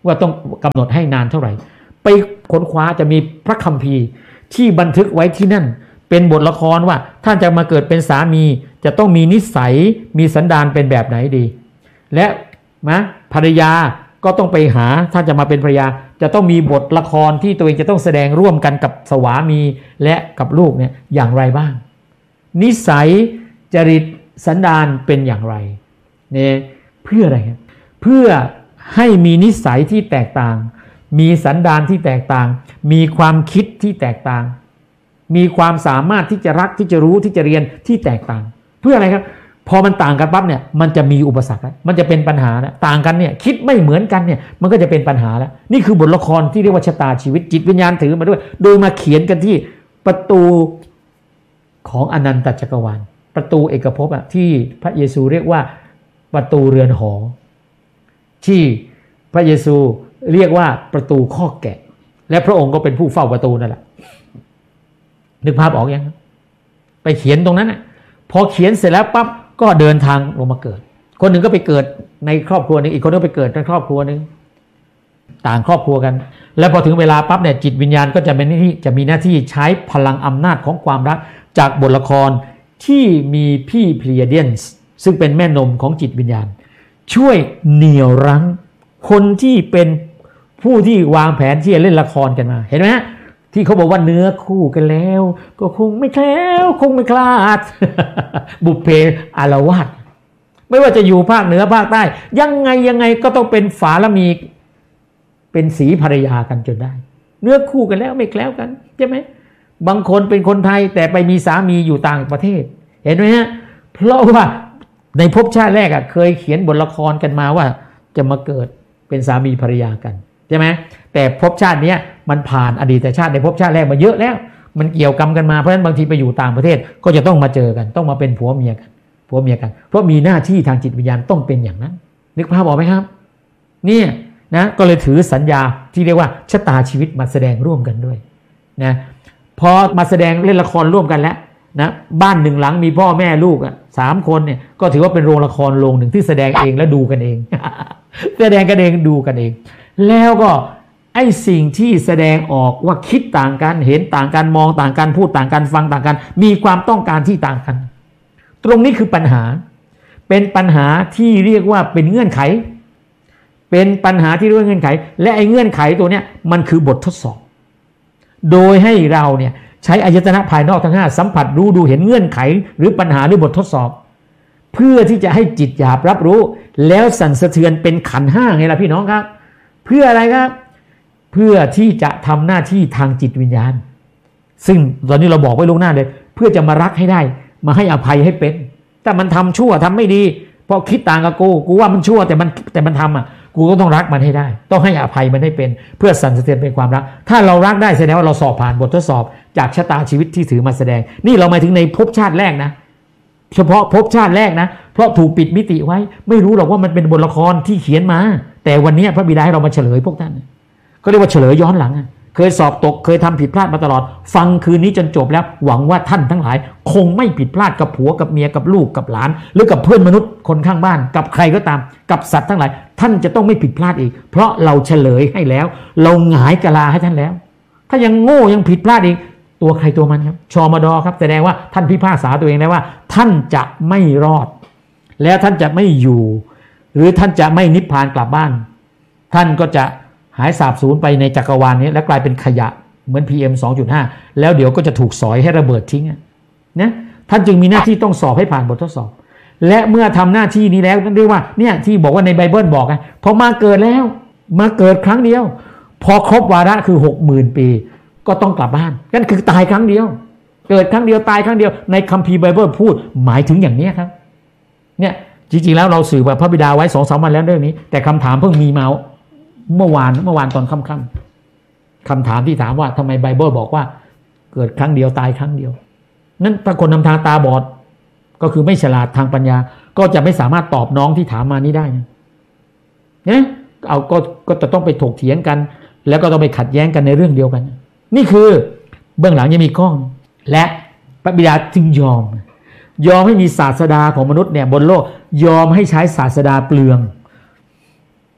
ว่าต้องกำหนดให้นานเท่าไหร่ไปค้นคว้าจะมีพระคัมภีร์ที่บันทึกไว้ที่นั่นเป็นบทละครว่าท่านจะมาเกิดเป็นสามีจะต้องมีนิสัยมีสันดานเป็นแบบไหนดีและนะภรรยาก็ต้องไปหาถ้าจะมาเป็นภรรยาจะต้องมีบทละครที่ตัวเองจะต้องแสดงร่วมกันกับสวามีและกับลูกเนี่ยอย่างไรบ้างนิสัยจริตสันดานเป็นอย่างไรเนี่ยเพื่ออะไรครับเพื่อให้มีนิสัยที่แตกต่างมีสันดานที่แตกต่างมีความคิดที่แตกต่างมีความสามารถที่จะรักที่จะรู้ที่จะเรียนที่แตกต่างเพื่ออะไรครับพอมันต่างกันปั๊บเนี่ยมันจะมีอุปสรรคแล้วมันจะเป็นปัญหาแล้วต่างกันเนี่ยคิดไม่เหมือนกันเนี่ยมันก็จะเป็นปัญหาแล้วนี่คือบทละครที่เรียกว่าชะตาชีวิตจิตวิญญาณถือมาด้วยโดยมาเขียนกันที่ประตูของอนันตจักรวาลประตูเอกภพอ่ะที่พระเยซูเรียกว่าประตูเรือนหอที่พระเยซูเรียกว่าประตูข้อแกะและพระองค์ก็เป็นผู้เฝ้าประตูนั่นแหละนึกภาพออกยังไปเขียนตรงนั้นน่ะพอเขียนเสร็จแล้วปั๊บก็เดินทางลงมาเกิดคนหนึ่งก็ไปเกิดในครอบครัวนึงอีกคนก็ไปเกิดในครอบครัวนึงต่างครอบครัวกันแล้วพอถึงเวลาปั๊บเนี่ยจิตวิญญาณก็จะมีหน้าที่ใช้พลังอำนาจของความรักจากบทละครที่มีพี่เพลียเดียนส์ซึ่งเป็นแม่นมของจิตวิญญาณช่วยเหนี่ยวรั้งคนที่เป็นผู้ที่วางแผนที่จะเล่นละครกันมาเห็นไหมที่เขาบอกว่าเนื้อคู่กันแล้วก็คงไม่แคล้วคงไม่คลาด บุพเพอารวาสไม่ว่าจะอยู่ภาคเหนือภาคใต้ยังไงก็ต้องเป็นฝาละมีเป็นสีภรรยากันจนได้เนื้อคู่กันแล้วไม่แคล้วกันใช่ไหมบางคนเป็นคนไทยแต่ไปมีสามีอยู่ต่างประเทศเห็นไหมฮะเพราะว่าในภพชาติแรกเคยเขียนบทละครกันมาว่าจะมาเกิดเป็นสามีภรรยากันใช่ไหมแต่ภพชาตินี้มันผ่านอดีตชาติในภพชาติแรกมาเยอะแล้วมันเกี่ยวกรรมกันมาเพราะฉะนั้นบางทีไปอยู่ต่างประเทศก็จะต้องมาเจอกันต้องมาเป็นผัวเมียกันเพราะมีหน้าที่ทางจิตวิญญาณต้องเป็นอย่างนั้นนึกภาพออกไหมครับเนี่ยนะก็เลยถือสัญญาที่เรียกว่าชะตาชีวิตมาแสดงร่วมกันด้วยนะพอมาแสดงเล่นละครร่วมกันแล้วนะบ้านหนึ่งหลังมีพ่อแม่ลูก3 คนเนี่ยก็ถือว่าเป็นโรงละครโรงหนึ่งที่แสดงเองและดูกันเอง แสดงกันเองดูกันเองแล้วก็ไอ้สิ่งที่แสดงออกว่าคิดต่างกันเห็นต่างกันมองต่างกันพูดต่างกันฟังต่างกันมีความต้องการที่ต่างกันตรงนี้คือปัญหาเป็นปัญหาที่เรียกว่าเป็นเงื่อนไขเป็นปัญหาที่เรียกว่าเงื่อนไขและไอ้เงื่อนไขตัวเนี้ยมันคือบททดสอบโดยให้เราเนี่ยใช้อายตนะภายนอกทั้ง5สัมผัสรู้ดูเห็นเงื่อนไขหรือปัญหาหรือบททดสอบเพื่อที่จะให้จิตหยาบรับรู้แล้วสั่นสะเทือนเป็นขันธ์5ไงล่ะพี่น้องครับเพื่ออะไรครับเพื่อที่จะทำหน้าที่ทางจิตวิญญาณซึ่งตอนนี้เราบอกไว้ล่วงหน้าเลยเพื่อจะมารักให้ได้มาให้อภัยให้เป็นแต่มันทำชั่วทำไม่ดีเพราะคิดต่างกับกูว่ามันชั่วแต่มันทำกูก็ต้องรักมันให้ได้ต้องให้อภัยมันให้เป็นเพื่อสั่นสะเทือนเป็นความรักถ้าเรารักได้แสดงว่าเราสอบผ่านบททดสอบจากชะตาชีวิตที่ถือมาแสดงนี่เราหมายถึงในภพชาติแรกนะเฉพาะภพชาติแรกนะเพราะถูกปิดมิติไว้ไม่รู้หรอกว่ามันเป็นบทละครที่เขียนมาแต่วันนี้พระบิดาให้เรามาเฉลยพวกท่านก็เรียกว่าเฉลยย้อนหลังเคยสอบตกเคยทำผิดพลาดมาตลอดฟังคืนนี้จนจบแล้วหวังว่าท่านทั้งหลายคงไม่ผิดพลาดกับผัวกับเมียกับลูกกับหลานหรือกับเพื่อนมนุษย์คนข้างบ้านกับใครก็ตามกับสัตว์ทั้งหลายท่านจะต้องไม่ผิดพลาดอีกเพราะเราเฉลยให้แล้วเราหงายกะลาให้ท่านแล้วถ้ายังโง่ยังผิดพลาดอีกตัวใครตัวมันครับชมดครับแสดงว่าท่านพิพากษาตัวเองแล้วว่าท่านจะไม่รอดแล้วท่านจะไม่อยู่หรือท่านจะไม่นิพพานกลับบ้านท่านก็จะหายสาบสูญไปในจักรวาลนี้และกลายเป็นขยะเหมือน PM 2.5 แล้วเดี๋ยวก็จะถูกสอยให้ระเบิดทิ้งนะท่านจึงมีหน้าที่ต้องสอบให้ผ่านบททดสอบและเมื่อทำหน้าที่นี้แล้วเรียกว่าเนี่ยที่บอกว่าในไบเบิลบอกพอมาเกิดแล้วมาเกิดครั้งเดียวพอครบวาระคือ 60,000 ปีก็ต้องกลับบ้านนั่นคือตายครั้งเดียวเกิดครั้งเดียวตายครั้งเดียวในคัมภีร์ไบเบิลพูดหมายถึงอย่างนี้ครับเนี่ยจริงๆแล้วเราสื่อแบบพระบิดาไว้ 2-3 วันแล้วเรื่องนี้แต่คำถามเพิ่งมีมาเมื่อวานตอนค่ำๆคำถามที่ถามว่าทำไมไบเบิลบอกว่าเกิดครั้งเดียวตายครั้งเดียวนั้นถ้าคนนำทางตาบอดก็คือไม่ฉลาดทางปัญญาก็จะไม่สามารถตอบน้องที่ถามมานี้ได้นะเอาก็จะต้องไปถกเถียงกันแล้วก็ต้องไปขัดแย้งกันในเรื่องเดียวกันนี่คือเบื้องหลังยังมีกล้องและพระบิดาจึงยอมให้มีศาสดาของมนุษย์เนี่ยบนโลกยอมให้ใช้ศาสดาเปลือง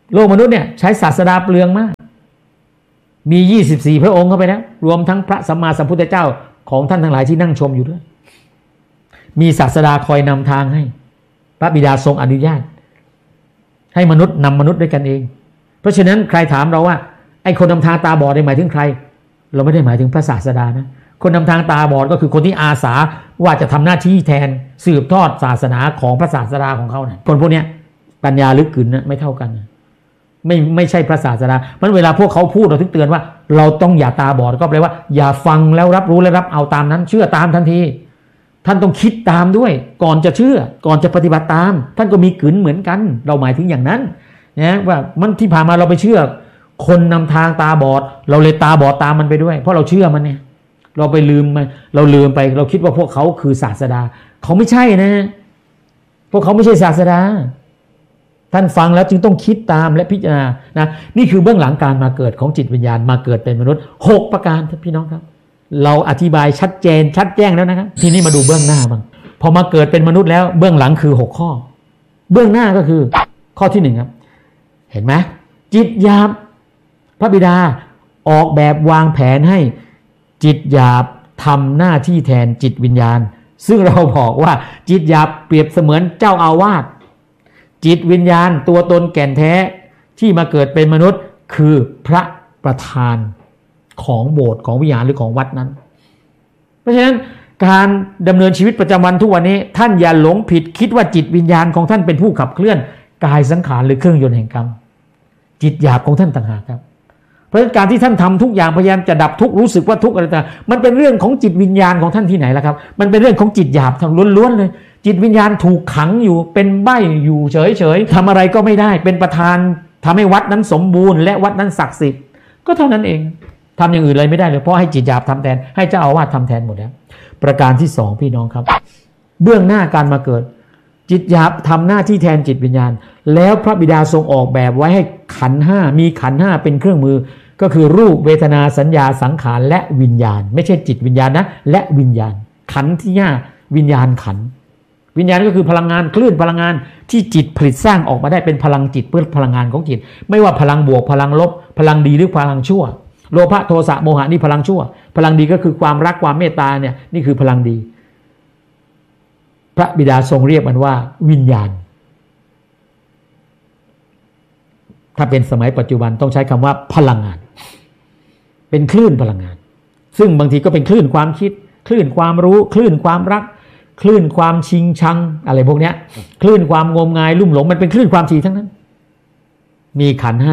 โลกมนุษย์เนี่ยใช้ศาสดาเปลืองมากมี24พระองค์เข้าไปนะรวมทั้งพระสัมมาสัมพุทธเจ้าของท่านทั้งหลายที่นั่งชมอยู่ด้วยมีศาสดาคอยนำทางให้พระบิดาทรงอนุญาตให้มนุษย์นำมนุษย์ด้วยกันเองเพราะฉะนั้นใครถามเราว่าไอ้คนนำทางตาบอดได้หมายถึงใครเราไม่ได้หมายถึงพระศาสดานะคนนำทางตาบอดก็คือคนที่อาสาว่าจะทำหน้าที่แทนสืบทอดศาสนาของพระศาสดาของเขาเนี่ยคนพวกนี้ปัญญาลึกกึ่นนะไม่เท่ากันนะไม่ใช่พระศาสดาเพราะเวลาพวกเขาพูดเราถึงเตือนว่าเราต้องอย่าตาบอดก็แปลว่าอย่าฟังแล้วรับรู้และรับเอาตามนั้นเชื่อตามทันทีท่านต้องคิดตามด้วยก่อนจะเชื่อก่อนจะปฏิบัติตามท่านก็มีกึ่นเหมือนกันเราหมายถึงอย่างนั้นนะว่ามันที่ผ่านมาเราไปเชื่อคนนำทางตาบอดเราเลยตาบอดตามมันไปด้วยเพราะเราเชื่อมันเนี่ยเราไปลืมมันเราลืมไปเราคิดว่าพวกเขาคือศาสดาเขาไม่ใช่นะพวกเขาไม่ใช่ศาสดาท่านฟังแล้วจึงต้องคิดตามและพิจารณานะนี่คือเบื้องหลังการมาเกิดของจิตวิญญาณมาเกิดเป็นมนุษย์6ประการพี่น้องครับเราอธิบายชัดเจนชัดแจ้งแล้วนะครับทีนี้มาดูเบื้องหน้าบ้างพอมาเกิดเป็นมนุษย์แล้วเบื้องหลังคือ6ข้อเบื้องหน้าก็คือข้อที่1ครับเห็นไหมจิตหยาบพระบิดาออกแบบวางแผนให้จิตหยาบทำหน้าที่แทนจิตวิญญาณซึ่งเราบอกว่าจิตหยาบเปรียบเสมือนเจ้าอาวาสจิตวิญญาณตัวตนแก่นแท้ที่มาเกิดเป็นมนุษย์คือพระประธานของโบสถ์ของวิหารหรือของวัดนั้นเพราะฉะนั้นการดำเนินชีวิตประจำวันทุกวันนี้ท่านอย่าหลงผิดคิดว่าจิตวิญญาณของท่านเป็นผู้ขับเคลื่อนกายสังขารหรือเครื่องยนต์แห่งกรรมจิตหยาบของท่านต่างหากครับเพราะฉะนั้นการที่ท่านทำทุกอย่างพยายามจะดับทุกข์รู้สึกว่าทุกข์อะไรต่างมันเป็นเรื่องของจิตวิญญาณของท่านที่ไหนล่ะครับมันเป็นเรื่องของจิตหยาบทั้งล้วนๆเลยจิตวิญญาณถูกขังอยู่เป็นใบ้อยู่เฉยๆทำอะไรก็ไม่ได้เป็นประธานทำให้วัดนั้นสมบูรณ์และวัดนั้นศักดิ์สิทธิ์ก็เท่านั้นเองทำอย่างอื่นเลยไม่ได้เลยเพราะให้จิตหยาบทำแทนให้เจ้าอาวาสทำแทนหมดแล้วประการที่2พี่น้องครับเบื้องหน้าการมาเกิดจิตหยาบทำหน้าที่แทนจิตวิญญาณแล้วพระบิดาทรงออกแบบไว้ให้ขันธ์5มีขันธ์5เป็นเครื่องมือก็คือรูปเวทนาสัญญาสังขารและวิญญาณไม่ใช่จิตวิญญาณนะและวิญญาณขันธ์ที่5วิญญาณขันธ์วิญญาณก็คือพลังงานคลื่นพลังงานที่จิตผลิตสร้างออกมาได้เป็นพลังจิตเพื่อพลังงานของจิตไม่ว่าพลังบวกพลังลบพลังดีหรือพลังชั่วโลภะโทสะโมหะนี่พลังชั่วพลังดีก็คือความรักความเมตตาเนี่ยนี่คือพลังดีพระบิดาทรงเรียกมันว่าวิญญาณถ้าเป็นสมัยปัจจุบันต้องใช้คำว่าพลังงานเป็นคลื่นพลังงานซึ่งบางทีก็เป็นคลื่นความคิดคลื่นความรู้คลื่นความรักคลื่นความชิงชังอะไรพวกนี้คลื่นความงมงายลุ่มหลงมันเป็นคลื่นความถี่ทั้งนั้นมีขันธ์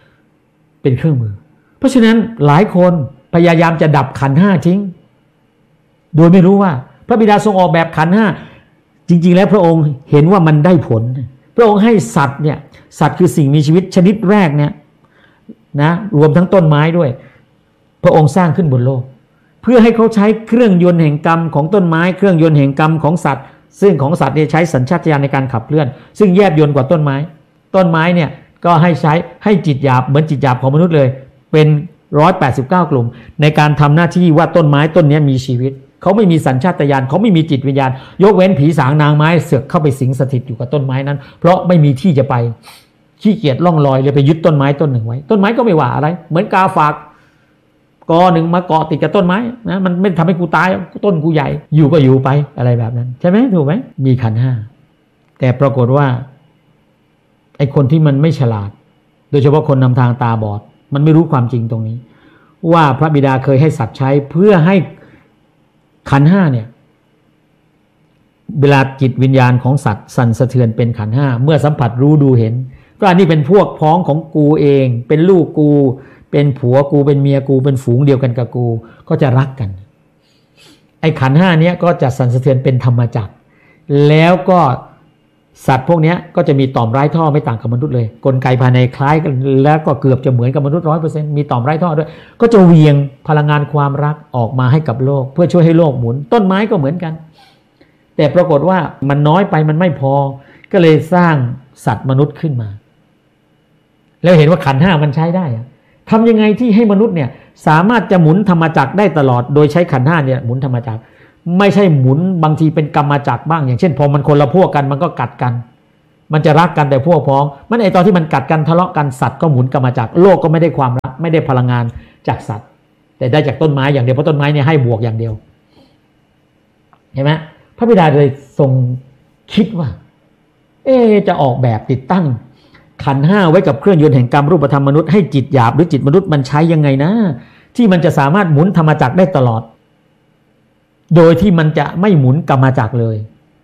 5เป็นเครื่องมือเพราะฉะนั้นหลายคนพยายามจะดับขันธ์5ทิ้งโดยไม่รู้ว่าพระบิดาทรงออกแบบขันธ์5จริงๆแล้วพระองค์เห็นว่ามันได้ผลพระองค์ให้สัตว์เนี่ยสัตว์คือสิ่งมีชีวิตชนิดแรกเนี่ยนะรวมทั้งต้นไม้ด้วยพระองค์สร้างขึ้นบนโลกเพื่อให้เขาใช้เครื่องยนต์แห่งกรรมของต้นไม้เครื่องยนต์แห่งกรรมของสัตว์ซึ่งของสัตว์เนี่ยใช้สัญชาตญาณในการขับเคลื่อนซึ่งแยบยลกว่าต้นไม้เนี่ยก็ให้ใช้ให้จิตหยาบเหมือนจิตหยาบของมนุษย์เลยเป็น189กลุ่มในการทำหน้าที่ว่าต้นไม้ต้นนี้มีชีวิตเขาไม่มีสัญชาตญาณเขาไม่มีจิตวิญญาณยกเว้นผีสางนางไม้เสือกเข้าไปสิงสถิตอยู่กับต้นไม้นั้นเพราะไม่มีที่จะไปขี้เกียจล่องลอยเลยไปยึดต้นไม้ต้นหนึ่งไว้ต้นไม้ก็ไม่ว่าอะไรเหมือนกาฝากกอหนึ่งมาเกาะติดกับต้นไม้นะมันไม่ทำให้กูตายต้นกูใหญ่อยู่ก็อยู่ไปอะไรแบบนั้นใช่ไหมถูกไหมมีขันธ์5แต่ปรากฏว่าไอ้คนที่มันไม่ฉลาดโดยเฉพาะคนนำทางตาบอดมันไม่รู้ความจริงตรงนี้ว่าพระบิดาเคยให้สัตว์ใช้เพื่อให้ขันธ์5เนี่ยเวลาจิตวิญญาณของสัตว์สั่นสะเทือนเป็นขันธ์5เมื่อสัมผัสรู้ดูเห็นก็อันนี้เป็นพวกพ้องของกูเองเป็นลูกกูเป็นผัวกูเป็นเมียกูเป็นฝูงเดียวกันกับกูก็จะรักกันไอ้ขันธ์5เนี้ยก็จะสั่นสะเทือนเป็นธรรมจักรแล้วก็สัตว์พวกนี้ก็จะมีต่อมไร้ท่อไม่ต่างกับมนุษย์เลยกลไกภายในคล้ายกันแล้วก็เกือบจะเหมือนกับมนุษย์ 100% มีต่อมไร้ท่อด้วยก็จะเหวี่ยงพลังงานความรักออกมาให้กับโลกเพื่อช่วยให้โลกหมุนต้นไม้ก็เหมือนกันแต่ปรากฏว่ามันน้อยไปมันไม่พอก็เลยสร้างสัตว์มนุษย์ขึ้นมาแล้วเห็นว่าขันธ์5มันใช้ได้ทำยังไงที่ให้มนุษย์เนี่ยสามารถจะหมุนธรรมจักรได้ตลอดโดยใช้ขันธ์5เนี่ยหมุนธรรมจักรไม่ใช่หมุนบางทีเป็นกรรมจักรบ้างอย่างเช่นพอมันคนละพวกกันมันก็กัดกันมันจะรักกันแต่พวกพ้องมันไอตอนที่มันกัดกันทะเลาะกันสัตว์ก็หมุนกลับมาจากโลกก็ไม่ได้ความรักไม่ได้พลังงานจากสัตว์แต่ได้จากต้นไม้อย่างเดียวเพราะต้นไม้เนี่ยให้บวกอย่างเดียวเห็นไหมพระบิดาเลยทรงคิดว่าจะออกแบบติดตั้งขันธ์ห้าไว้กับเครื่องยนต์แห่งกรรมรูปธรรมมนุษย์ให้จิตหยาบหรือจิตมนุษย์มันใช้ยังไงนะที่มันจะสามารถหมุนธรรมจักรได้ตลอดโดยที่มันจะไม่หมุนกรรมจักรเลย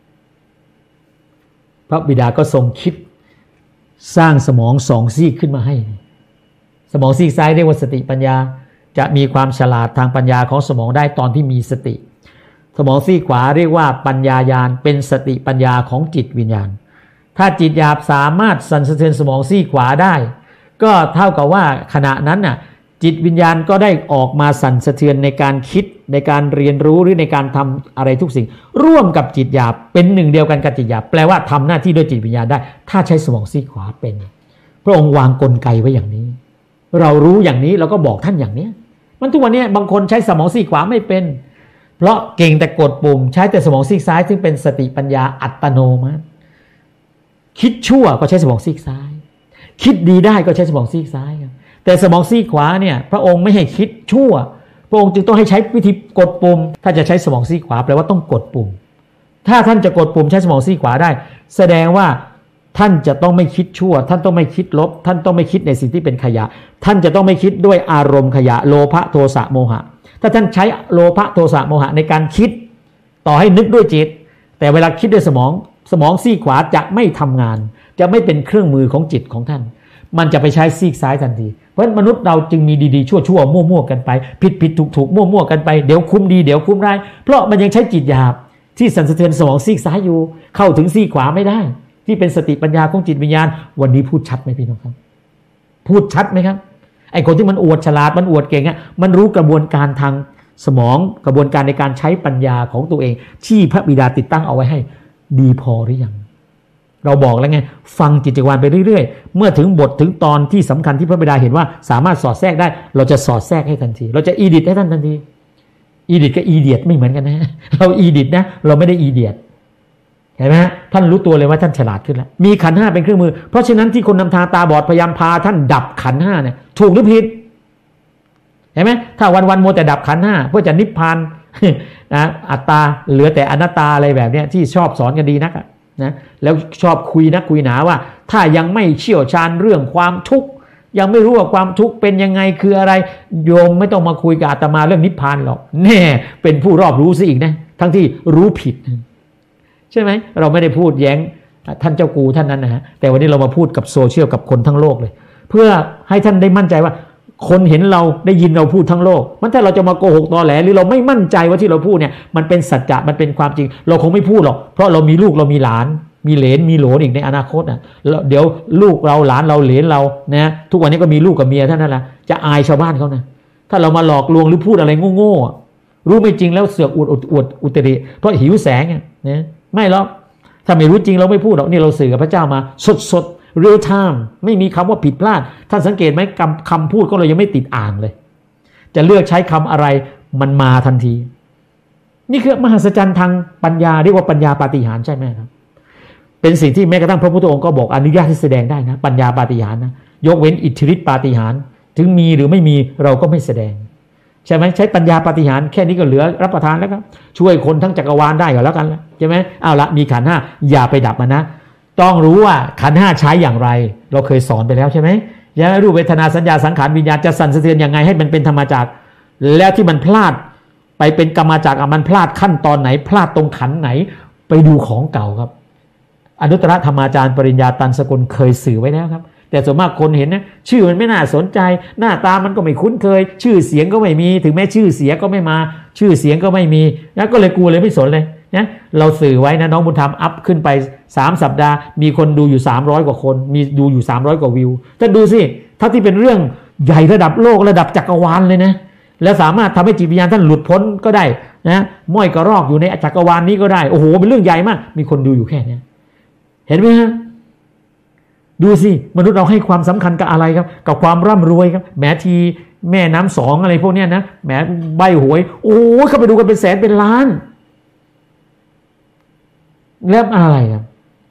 พระบิดาก็ทรงคิดสร้างสมองสองซีกขึ้นมาให้สมองซีกซ้ายเรียกว่าสติปัญญาจะมีความฉลาดทางปัญญาของสมองได้ตอนที่มีสติสมองซีกขวาเรียกว่าปัญญาญาณเป็นสติปัญญาของจิตวิญญาณถ้าจิตหยาบสามารถสั่นสะเทือนสมองซีกขวาได้ก็เท่ากับว่าขณะนั้นน่ะจิตวิญญาณก็ได้ออกมาสั่นสะเทือนในการคิดในการเรียนรู้หรือในการทำอะไรทุกสิ่งร่วมกับจิตหยาบเป็นหนึ่งเดียวกันกับจิตหยาบแปลว่าทำหน้าที่ด้วยจิตวิญญาณได้ถ้าใช้สมองซีกขวาเป็นพระองค์วางกลไกไว้อย่างนี้เรารู้อย่างนี้เราก็บอกท่านอย่างนี้มันทุกวันนี้บางคนใช้สมองซีกขวาไม่เป็นเพราะเก่งแต่กดปุ่มใช้แต่สมองซีกซ้ายซึ่งเป็นสติปัญญาอัตโนมัติคิดชั่วก็ใช้สมองซีกซ้ายคิดดีได้ก็ใช้สมองซีกซ้ายแต่สมองซีกขวาเนี่ยพระองค์ไม่ให้คิดชั่วพระองค์จึงต้องให้ใช้วิธีกดปุ่มถ้าจะใช้สมองซีกขวาแปลว่าต้องกดปุ่มถ้าท่านจะกดปุ่มใช้สมองซีกขวาได้แสดงว่าท่านจะต้องไม่คิดชั่วท่านต้องไม่คิดลบท่านต้องไม่คิดในสิ่งที่เป็นขยะท่านจะต้องไม่คิดด้วยอารมณ์ขยะโลภะโทสะโมหะถ้าท่านใช้โลภะโทสะโมหะในการคิดต่อให้นึกด้วยจิตแต่เวลาคิดด้วยสมองซีกขวาจะไม่ทำงานจะไม่เป็นเครื่องมือของจิตของท่านมันจะไปใช้ซีกซ้ายทันทีเพราะมนุษย์เราจึงมีดีๆชั่วๆมั่วๆกันไปผิดๆถูกๆมั่วๆกันไปเดี๋ยวคุ้มดีเดี๋ยวคุ้มร้ายเพราะมันยังใช้จิตหยาบที่สั่นสะเทือนสมองซีกซ้ายอยู่เข้าถึงซีกขวาไม่ได้ที่เป็นสติปัญญาของจิตวิญญาณวันนี้พูดชัดไหมพี่น้องครับพูดชัดไหมครับไอ้คนที่มันอวดฉลาดมันอวดเก่งมันรู้กระบวนการทางสมองกระบวนการในการใช้ปัญญาของตัวเองที่พระบิดาติดตั้งเอาไว้ให้ดีพอหรือยังเราบอกแล้วไงฟังจิตจักรวาลไปเรื่อยๆเมื่อถึงบทถึงตอนที่สำคัญที่พระบิดาเห็นว่าสามารถสอดแทรกได้เราจะสอดแทรกให้ทันทีเราจะอีดิทให้ท่านทันทีอีดิทกับอีเดียดไม่เหมือนกันนะเราอีดิทนะเราไม่ได้อีเดียดเห็นไหมท่านรู้ตัวเลยว่าท่านฉลาดขึ้นแล้วมีขันธ์ห้าเป็นเครื่องมือเพราะฉะนั้นที่คนนำทางตาบอดพยายามพาท่านดับขันธ์ห้าเนี่ยถูกหรือผิดเห็นไหมถ้าวันๆมัวแต่ดับขันธ์ห้าเพื่อจะนิพพานนะอัตตาเหลือแต่อนัตตาอะไรแบบเนี้ยที่ชอบสอนกันดีนักนะแล้วชอบคุยนักคุยหนาว่าถ้ายังไม่เชี่ยวชาญเรื่องความทุกข์ยังไม่รู้ว่าความทุกข์เป็นยังไงคืออะไรโยมไม่ต้องมาคุยกับอาตมาเรื่องนิพพานหรอกแน่เป็นผู้รอบรู้ซะอีกนะทั้งที่รู้ผิดใช่ไหมเราไม่ได้พูดแย้งท่านเจ้ากูท่านนั้นนะฮะแต่วันนี้เรามาพูดกับโซเชียลกับคนทั้งโลกเลยเพื่อให้ท่านได้มั่นใจว่าคนเห็นเราได้ยินเราพูดทั้งโลกมันถ้าเราจะมาโกหกตอแหลหรือเราไม่มั่นใจว่าที่เราพูดเนี่ยมันเป็นสัจจะมันเป็นความจริงเราคงไม่พูดหรอกเพราะเรามีลูกเรามีหลานมีเหลนมีโหลนอีกในอนาคตเดี๋ยวลูกเราหลานเราเหลนเรานะทุกวันนี้ก็มีลูกกับเมียท่านนั่นแหละจะอายชาวบ้านเขานะถ้าเรามาหลอกลวงหรือพูดอะไรโง่ๆรู้ไม่จริงแล้วเสือกอวดอุตริเพราะหิวแสงนะไม่หรอกถ้าไม่รู้จริงเราไม่พูดหรอกนี่เราสื่อกับพระเจ้ามาสดreal time ไม่มีคำว่าผิดพลาดท่านสังเกตไหมคำพูดของเรายังไม่ติดอ่างเลยจะเลือกใช้คำอะไรมันมาทันทีนี่คือมหัศจรรย์ทางปัญญาเรียกว่าปัญญาปาฏิหาริย์ใช่ไหมครับเป็นสิ่งที่แม้กระทั่งพระพุทธองค์ก็บอกอนุญาตให้แสดงได้นะปัญญาปาฏิหาริย์นะยกเว้นอิทธิฤทธิปาฏิหาริย์ถึงมีหรือไม่มีเราก็ไม่แสดงใช่ไหมใช้ปัญญาปาฏิหาริย์แค่นี้ก็เหลือรับประทานแล้วครับช่วยคนทั้งจักรวาลได้ก็แล้วกันใช่ไหมเอาละมีขันธ์ห้าอย่าไปดับมันนะต้องรู้ว่าขันธ์ห้าใช้อย่างไรเราเคยสอนไปแล้วใช่ไหมยังรูปเวทนาสัญญาสังขารวิญญาณจะสั่นสะเทือนยังไงให้มันเป็นธรรมจักรแล้วที่มันพลาดไปเป็นกรรมจักรมันพลาดขั้นตอนไหนพลาดตรงขันไหนไปดูของเก่าครับอนุตตรธรรมาจารย์ปริญญาตันสกุลเคยสื่อไว้แล้วครับแต่ส่วนมากคนเห็นนะชื่อมันไม่น่าสนใจหน้าตามันก็ไม่คุ้นเคยชื่อเสียงก็ไม่มีถึงแม้ชื่อเสียก็ไม่มาชื่อเสียงก็ไม่มีนะก็เลยกลัวเลยไม่สนเลยนะเราสื่อไว้นะน้องบุญธรรมอัพขึ้นไป3สัปดาห์มีคนดูอยู่300กว่าคนมีดูอยู่300กว่าวิวถ้าดูสิถ้าที่เป็นเรื่องใหญ่ระดับโลกระดับจักรวาลเลยนะแล้วสามารถทำให้จิตวิญญาณท่านหลุดพ้นก็ได้นะม้อยกระรอกอยู่ในจักรวาลนี้ก็ได้โอ้โหเป็นเรื่องใหญ่มากมีคนดูอยู่แค่นี้เห็นไหมฮะดูสิมนุษย์เราให้ความสำคัญกับอะไรครับกับความร่ำรวยครับแม้ทีแม่น้ำสองอะไรพวกนี้นะแหมใบหวยโอ้เข้าไปดูกันเป็นแสนเป็นล้านแล้วอะไรครับ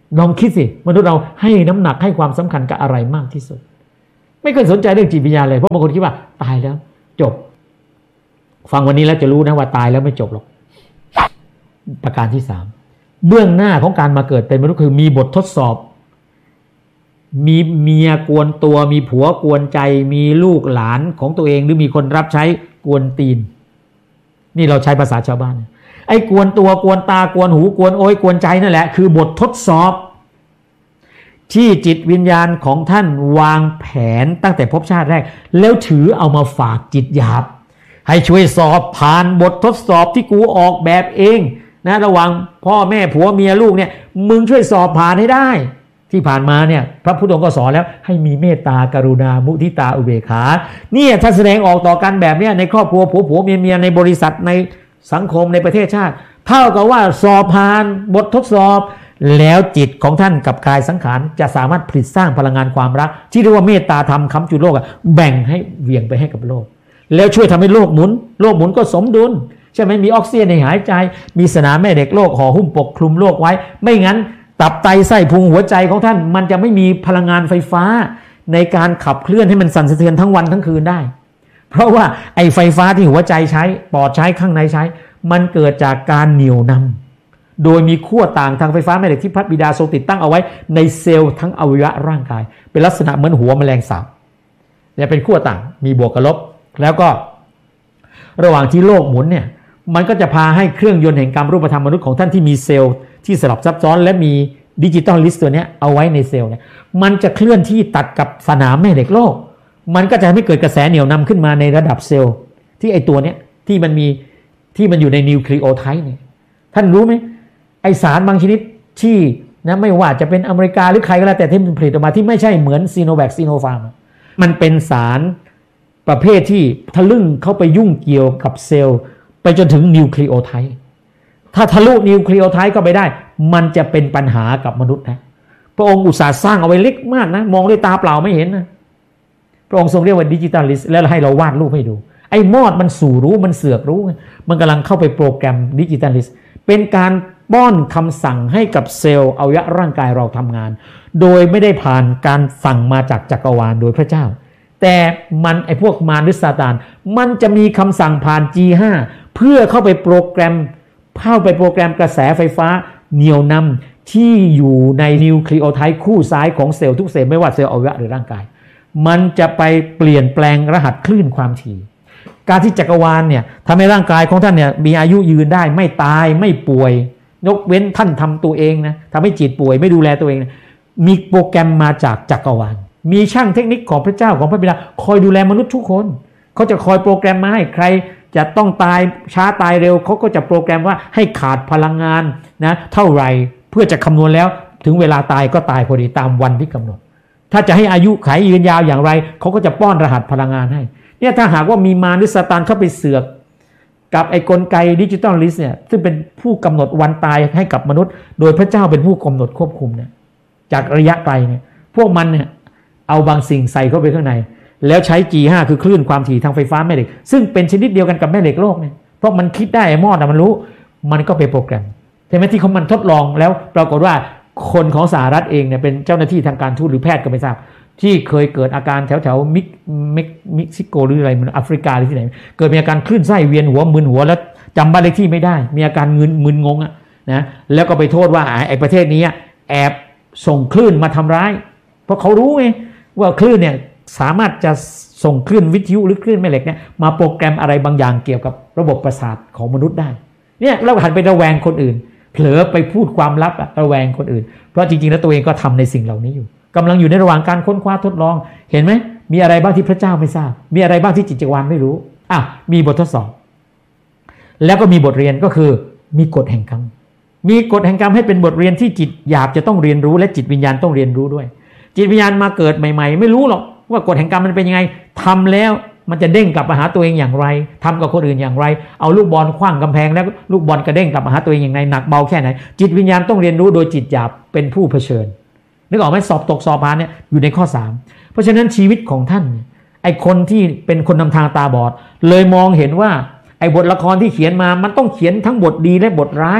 ลองคิดสิมนุษย์เราให้น้ำหนักให้ความสำคัญกับอะไรมากที่สุดไม่เคยสนใจเรื่องจิตวิญญาณเลยเพราะบางคนคิดว่าตายแล้วจบฟังวันนี้แล้วจะรู้นะว่าตายแล้วไม่จบหรอกประการที่3เบื้องหน้าของการมาเกิดเป็นมนุษย์คือมีบททดสอบมีเมียกวนตัวมีผัวกวนใจมีลูกหลานของตัวเองหรือมีคนรับใช้กวนตีนนี่เราใช้ภาษาชาวบ้านไอ้กวนตัวกวนตากวนหูกวนโอยกวนใจนั่นแหละคือบททดสอบที่จิตวิญญาณของท่านวางแผนตั้งแต่ภพชาติแรกแล้วถือเอามาฝากจิตหยาบให้ช่วยสอบผ่านบททดสอบที่กูออกแบบเองนะระหว่างพ่อแม่ผัวเมียลูกเนี่ยมึงช่วยสอบผ่านให้ได้ที่ผ่านมาเนี่ยพระพุทธองค์ก็สอนแล้วให้มีเมตตากรุณามุทิตาอุเบกขาเนี่ยถ้าแสดงออกต่อกันแบบนี้ในครอบครัวผัวเมียในบริษัทในสังคมในประเทศชาติเท่ากับว่าสอบผ่านบททดสอบแล้วจิตของท่านกับกายสังขารจะสามารถผลิตสร้างพลังงานความรักที่เรียกว่าเมตตาธรรมค้ำจุนโลกแบ่งให้เวียงไปให้กับโลกแล้วช่วยทำให้โลกหมุนก็สมดุลใช่ไหมมีออกซิเจนในหายใจมีสนามแม่เหล็กโลกห่อหุ้มปกคลุมโลกไว้ไม่งั้นตับไตไส้พุงหัวใจของท่านมันจะไม่มีพลังงานไฟฟ้าในการขับเคลื่อนให้มันสั่นสะเทือนทั้งวันทั้งคืนได้เพราะว่าไอ้ไฟฟ้าที่หัวใจใช้ปอดใช้ข้างในใช้มันเกิดจากการเหนี่ยวนำโดยมีขั้วต่างทางไฟฟ้าแม่เหล็กที่พระบิดาทรงติดตั้งเอาไว้ในเซลล์ทั้งอวัยวะร่างกายเป็นลักษณะเหมือนหัวแมลงสาบเนี่ยเป็นขั้วต่างมีบวกกับลบแล้วก็ระหว่างที่โลกหมุนเนี่ยมันก็จะพาให้เครื่องยนต์แห่งกรรมรูปธรรมมนุษย์ของท่านที่มีเซลล์ที่สลับซับซ้อนและมีดิจิตอลลิสต์ตัวนี้เอาไว้ในเซลล์เนี่ยมันจะเคลื่อนที่ตัดกับสนามแม่เหล็กโลกมันก็จะไม่เกิดกระแสเหนี่ยวนำขึ้นมาในระดับเซลล์ที่ไอตัวเนี้ยที่มันอยู่ในนิวคลีโอไทป์เนี่ยท่านรู้ไหมไอสารบางชนิดที่นะไม่ว่าจะเป็นอเมริกาหรือใครก็แล้วแต่ที่มันผลิตออกมาที่ไม่ใช่เหมือนซีโนแวคซีโนฟาร์มมันเป็นสารประเภทที่ทะลึ่งเข้าไปยุ่งเกี่ยวกับเซลล์ไปจนถึงนิวคลีโอไทป์ถ้าทะลุนิวคลีโอไทป์เข้าไปได้มันจะเป็นปัญหากับมนุษย์นะพระองค์อุตส่าห์สร้างเอาไว้เล็กมากนะมองด้วยตาเปล่าไม่เห็นนะพระองค์ทรงเรียกว่าดิจิตอลลิสต์แล้วให้เราวาดรูปให้ดูไอ้มอดมันสู่รู้มันเสือกรู้มันกำลังเข้าไปโปรแกรมดิจิตอลลิสต์เป็นการป้อนคำสั่งให้กับเซลล์อวัยวะร่างกายเราทำงานโดยไม่ได้ผ่านการสั่งมาจากจักรวาลโดยพระเจ้าแต่มันไอ้พวกมารหรือซาตานมันจะมีคำสั่งผ่าน G5 เพื่อเข้าไปโปรแกรมกระแสไฟฟ้าเหนี่ยวนำที่อยู่ในนิวคลีโอไทป์คู่ซ้ายของเซลล์ทุกเซลล์ไม่ว่าเซลล์อวัยวะหรือร่างกายมันจะไปเปลี่ยนแปลงรหัสคลื่นความถี่การที่จักรวาลเนี่ยทำให้ร่างกายของท่านเนี่ยมีอายุยืนได้ไม่ตายไม่ป่วยยกเว้นท่านทำตัวเองนะทำให้จิตป่วยไม่ดูแลตัวเองนะมีโปรแกรมมาจากจักรวาลมีช่างเทคนิคของพระเจ้าของพระบิดาคอยดูแลมนุษย์ทุกคนเขาจะคอยโปรแกรมมาให้ใครจะต้องตายช้าตายเร็วเขาก็จะโปรแกรมว่าให้ขาดพลังงานนะเท่าไหร่เพื่อจะคำนวณแล้วถึงเวลาตายก็ตายพอดีตามวันที่กำหนดถ้าจะให้อายุขัยยืนยาวอย่างไรเขาก็จะป้อนรหัสพลังงานให้เนี่ยถ้าหากว่ามีมารหรือซาตานเข้าไปเสือกกับไอ้กลไกดิจิตอลลิสต์เนี่ยซึ่งเป็นผู้กำหนดวันตายให้กับมนุษย์โดยพระเจ้าเป็นผู้กำหนดควบคุมเนี่ยจากระยะไกลเนี่ยพวกมันเนี่ยเอาบางสิ่งใส่เข้าไปข้างในแล้วใช้ G5 คือคลื่นความถี่ทางไฟฟ้าแม่เหล็กซึ่งเป็นชนิดเดียวกันกับแม่เหล็กโลกเนี่ยเพราะมันคิดได้ไอ้มอดมันรู้มันก็ไปโปรแกรมใช่ไหมที่เขามันทดลองแล้วปรากฏว่าคนของสหรัฐเองเนี่ยเป็นเจ้าหน้าที่ทางการทูตหรือแพทย์ก็ไม่ทราบที่เคยเกิดอาการแถวมิกซิโกหรืออะไรมันแอฟริกาหรือที่ไหนเกิดมีอาการคลื่นไส้เวียนหัวมึนหัวแล้วจำบ้านเลขที่ไม่ได้มีอาการมึนงงอ่ะนะแล้วก็ไปโทษว่าไอ้ประเทศนี้แอบส่งคลื่นมาทำร้ายเพราะเขารู้ไงว่าคลื่นเนี่ยสามารถจะส่งคลื่นวิทยุหรือคลื่นแม่เหล็กเนี่ยมาโปรแกรมอะไรบางอย่างเกี่ยวกับระบบประสาทของมนุษย์ได้เนี่ยเราหันไประแวงคนอื่นเผลอไปพูดความลับระแวงคนอื่นเพราะจริงๆแล้วตัวเองก็ทำในสิ่งเหล่านี้อยู่กำลังอยู่ในระหว่างการค้นคว้าทดลองเห็นไหมมีอะไรบ้างที่พระเจ้าไม่ทราบมีอะไรบ้างที่จิตจักรวาลไม่รู้มีบททดสอบแล้วก็มีบทเรียนก็คือมีกฎแห่งกรรมมีกฎแห่งกรรมให้เป็นบทเรียนที่จิตหยาบจะต้องเรียนรู้และจิตวิญญาณต้องเรียนรู้ด้วยจิตวิญญาณมาเกิดใหม่ๆไม่รู้หรอกว่ากฎแห่งกรรมมันเป็นยังไงทำแล้วมันจะเด้งกลับมาหาตัวเองอย่างไรทำกับคนอื่นอย่างไรเอาลูกบอลขว้างกำแพงแล้วลูกบอลกระเด้งกลับมาหาตัวเองอย่างไรหนักเบาแค่ไหนจิตวิญญาณต้องเรียนรู้โดยจิตหยาบเป็นผู้เผชิญนึกออกไหมสอบตกสอบผ่านเนี่ยอยู่ในข้อ3เพราะฉะนั้นชีวิตของท่านไอคนที่เป็นคนนำทางตาบอดเลยมองเห็นว่าไอบทละครที่เขียนมามันต้องเขียนทั้งบทดีและบทร้าย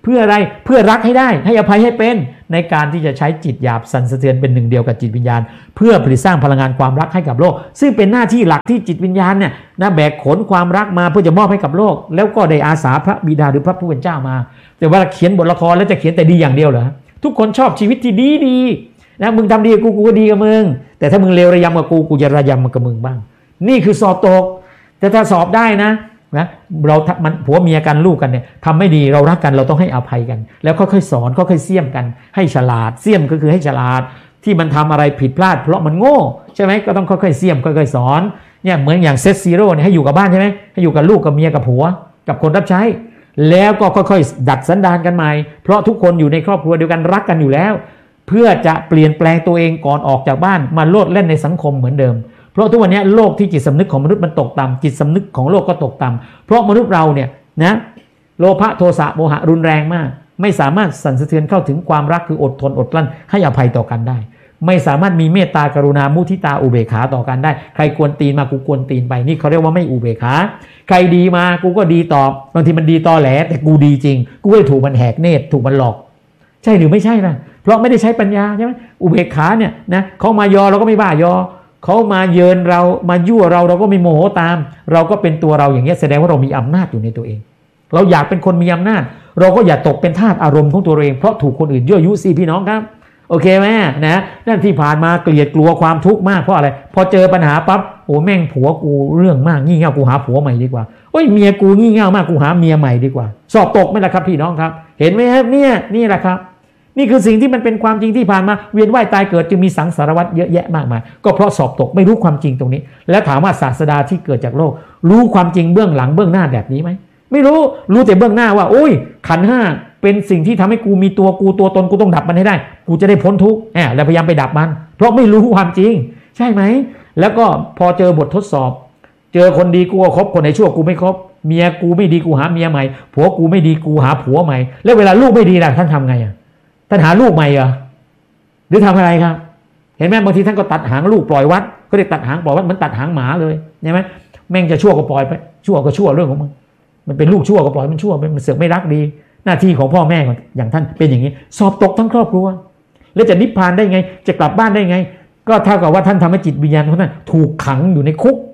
เพื่ออะไรเพื่อรักให้ได้ให้อภัยให้เป็นในการที่จะใช้จิตหยาบสั่นสะเทือนเป็นหนึ่งเดียวกับจิตวิญญาณเพื่อผลิตสร้างพลังงานความรักให้กับโลกซึ่งเป็นหน้าที่หลักที่จิตวิญญาณเนี่ยนะแบกขนความรักมาเพื่อจะมอบให้กับโลกแล้วก็ได้อาสาพระบิดาหรือพระผู้เป็นเจ้ามาแต่ว่าเขียนบทละครแล้วจะเขียนแต่ดีอย่างเดียวเหรอทุกคนชอบชีวิตที่ดีนะมึงทำดีกับกูก็ดีกับมึงแต่ถ้ามึงเลวระยำกับกูจะระยำกับมึงบ้างนี่คือสอบตกแต่ถ้าสอบได้นะเรามันผัวเมียกันลูกกันเนี่ยทำไม่ดีเรารักกันเราต้องให้อภัยกันแล้วค่อยๆสอนค่อยๆเสี่ยมกันให้ฉลาดเสี่ยมก็คือให้ฉลาดที่มันทำอะไรผิดพลาดเพราะมันโง่ใช่ไหมก็ต้องค่อยๆเสี่ยมค่อยๆสอนเนี่ยเหมือนอย่างเซตซีโร่เนี่ยให้อยู่กับบ้านใช่ไหมให้อยู่กับลูกกับเมียกับผัวกับคนรับใช้แล้วก็ค่อยๆดัดสันดานกันใหม่เพราะทุกคนอยู่ในครอบครัวเดียวกันรักกันอยู่แล้วเพื่อจะเปลี่ยนแปลงตัวเองก่อนออกจากบ้านมาโลดเล่นในสังคมเหมือนเดิมเพราะทุกวันนี้โลกที่จิตสำนึกของมนุษย์มันตกต่ำจิตสำนึกของโลกก็ตกต่ำเพราะมนุษย์เราเนี่ยนะโลภะโทสะโมหะรุนแรงมากไม่สามารถสั่นสะเทือนเข้าถึงความรักคืออดทนอดกลั้นให้อภัยต่อกันได้ไม่สามารถมีเมตตากรุณามุทิตาอุเบกขาต่อกันได้ใครกวนตีนมากูกวนตีนไปนี่เขาเรียกว่าไม่อุเบกขาใครดีมากูก็ดีตอบบางทีมันดีตอแหลแต่กูดีจริงกูก็ถูกมันแหกเนตรถูกมันหลอกใช่หรือไม่ใช่นะเพราะไม่ได้ใช้ปัญญาใช่ไหมอุเบกขาเนี่ยนะเขามายอเราก็ไม่บ้ายอเขามาเยินเรามายั่วเราก็ไม่โมโหตามเราก็เป็นตัวเราอย่างเงี้ยแสดงว่าเรามีอำนาจอยู่ในตัวเองเราอยากเป็นคนมีอำนาจเราก็อย่าตกเป็นทาสอารมณ์ของตัวเองเพราะถูกคนอื่นยั่วยุสิพี่น้องครับโอเคไหมนะนั่นที่ผ่านมาเกลียดกลัวความทุกข์มากเพราะอะไรพอเจอปัญหาปั๊บโอ้แม่งผัวกูเรื่องมากงี่เง่ากูหาผัวใหม่ดีกว่าโอ้ยเมียกูงี่เง่ามากกูหาเมียใหม่ดีกว่าสอบตกไหมล่ะครับพี่น้องครับเห็นไหมครับเนี่ยนี่แหละครับนี่คือสิ่งที่มันเป็นความจริงที่ผ่านมาเวียนว่ายตายเกิดจึงมีสังสารวัฏเยอะแยะมากมายก็เพราะสอบตกไม่รู้ความจริงตรงนี้แล้วถามว่าศาสดาที่เกิดจากโลกรู้ความจริงเบื้องหลังเบื้องหน้าแบบนี้ไหมไม่รู้แต่เบื้องหน้าว่าโอ้ยขันธ์ห้าเป็นสิ่งที่ทำให้กูมีตัวกูตัวตนกูต้องดับมันให้ได้กูจะได้พ้นทุกข์แล้วพยายามไปดับมันเพราะไม่รู้ความจริงใช่ไหมแล้วก็พอเจอบททดสอบเจอคนดีกูก็คบคนไหนชั่วกูไม่คบเมียกูไม่ดีกูหาเมียใหม่ผัวกูไม่ดีกูหาผัวใหม่แล้วเวลาลูกไม่ดีล่ะท่านทำไงท่านหาลูกใหม่เหรอหรือทำอะไรครับเห็นไหมบางทีท่านก็ตัดหางลูกปล่อยวัดก็เรียกตัดหางปล่อยวัดเหมือนตัดหางหมาเลยใช่ไหมแม่งจะชั่วก็ปล่อยไปชั่วก็ชั่วเรื่องของมันเป็นลูกชั่วก็ปล่อยมันชั่วมันเสือกไม่รักดีหน้าที่ของพ่อแม่อย่างท่านเป็นอย่างนี้สอบตกทั้งครอบครัวแล้วจะนิพพานได้ไงจะกลับบ้านได้ไงก็เท่ากับว่าท่านทำให้จิตวิญญาณของท่านถูกขังอยู่ในคุก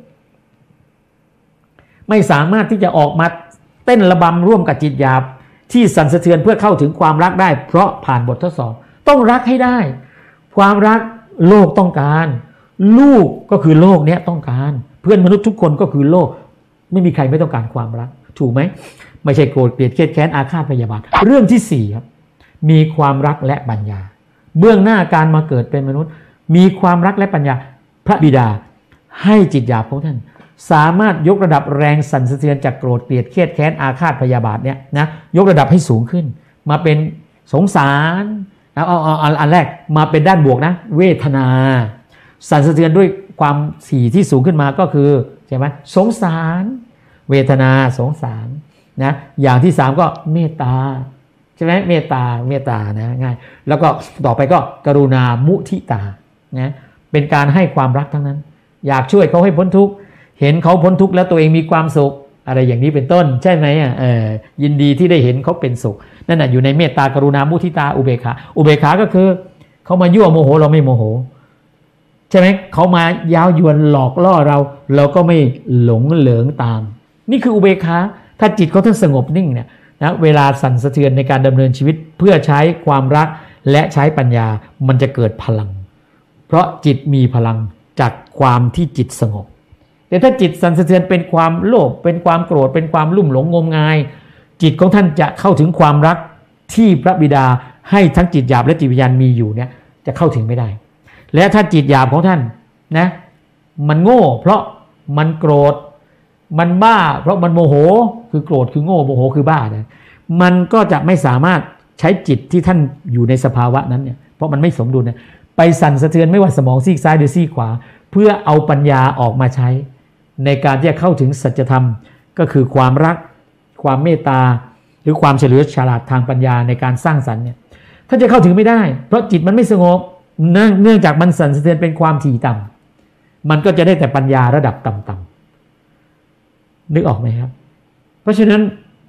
ไม่สามารถที่จะออกมาเต้นระบำร่วมกับจิตหยาบที่สั่นสะเทือนเพื่อเข้าถึงความรักได้เพราะผ่านบททดสอบต้องรักให้ได้ความรักโลกต้องการลูกก็คือโลกเนี้ยต้องการเพื่อนมนุษย์ทุกคนก็คือโลกไม่มีใครไม่ต้องการความรักถูกไหมไม่ใช่โกรธเกลียดเครียดแค้นอาฆาตพยาบาทเรื่องที่สี่ครับมีความรักและปัญญาเบื้องหน้าการมาเกิดเป็นมนุษย์มีความรักและปัญญาพระบิดาให้จิตหยาบของท่านสามารถยกระดับแรงสั่นสะเทือนจากโกรธเกลียดเครียดแค้นอาฆาตพยาบาทเนี่ยนะยกระดับให้สูงขึ้นมาเป็นสงสารเอาอันแรกมาเป็นด้านบวกนะเวทนาสั่นสะเทือนด้วยความสี่ที่สูงขึ้นมาก็คือใช่ไหมสงสารเวทนาสงสารนะอย่างที่สามก็เมตตาใช่ไหมเมตตานะง่ายแล้วก็ต่อไปก็กรุณามุทิตานะเป็นการให้ความรักทั้งนั้นอยากช่วยเขาให้พ้นทุกข์เห็นเขาพ้นทุกข์แล้วตัวเองมีความสุขอะไรอย่างนี้เป็นต้นใช่ไหมยินดีที่ได้เห็นเขาเป็นสุขนั่นอยู่ในเมตตากรุณามุทิตาอุเบกขาก็คือเขามายั่วโมโหเราไม่โมโหใช่ไหมเขามายาวยวนหลอกล่อเราก็ไม่หลงเหลิงตามนี่คืออุเบกขาถ้าจิตเขาท่านสงบนิ่งเนี่ยนะเวลาสั่นสะเทือนในการดำเนินชีวิตเพื่อใช้ความรักและใช้ปัญญามันจะเกิดพลังเพราะจิตมีพลังจากความที่จิตสงบแต่ถ้าจิตสั่นสะเทือนเป็นความโลภเป็นความโกรธเป็นความลุ่มหลงงมงายจิตของท่านจะเข้าถึงความรักที่พระบิดาให้ทั้งจิตหยาบและจิตวิญญาณมีอยู่เนี่ยจะเข้าถึงไม่ได้และถ้าจิตหยาบของท่านนะมันโง่เพราะมันโกรธมันบ้าเพราะมันโมโหคือโกรธคือโง่โมโหคือบ้าเนี่ยมันก็จะไม่สามารถใช้จิตที่ท่านอยู่ในสภาวะนั้นเนี่ยเพราะมันไม่สมดุลเนี่ยไปสั่นสะเทือนไม่ว่าสมองซีกซ้ายหรือซีกขวาเพื่อเอาปัญญาออกมาใช้ในการที่จะเข้าถึงสัจธรรมก็คือความรักความเมตตาหรือความเฉลียวฉลาดทางปัญญาในการสร้างสรรค์เนี่ยท่านจะเข้าถึงไม่ได้เพราะจิตมันไม่สงบเนื่องจากมันสั่นสะเทือนเป็นความถี่ต่ำมันก็จะได้แต่ปัญญาระดับต่ำๆนึกออกไหมครับเพราะฉะนั้น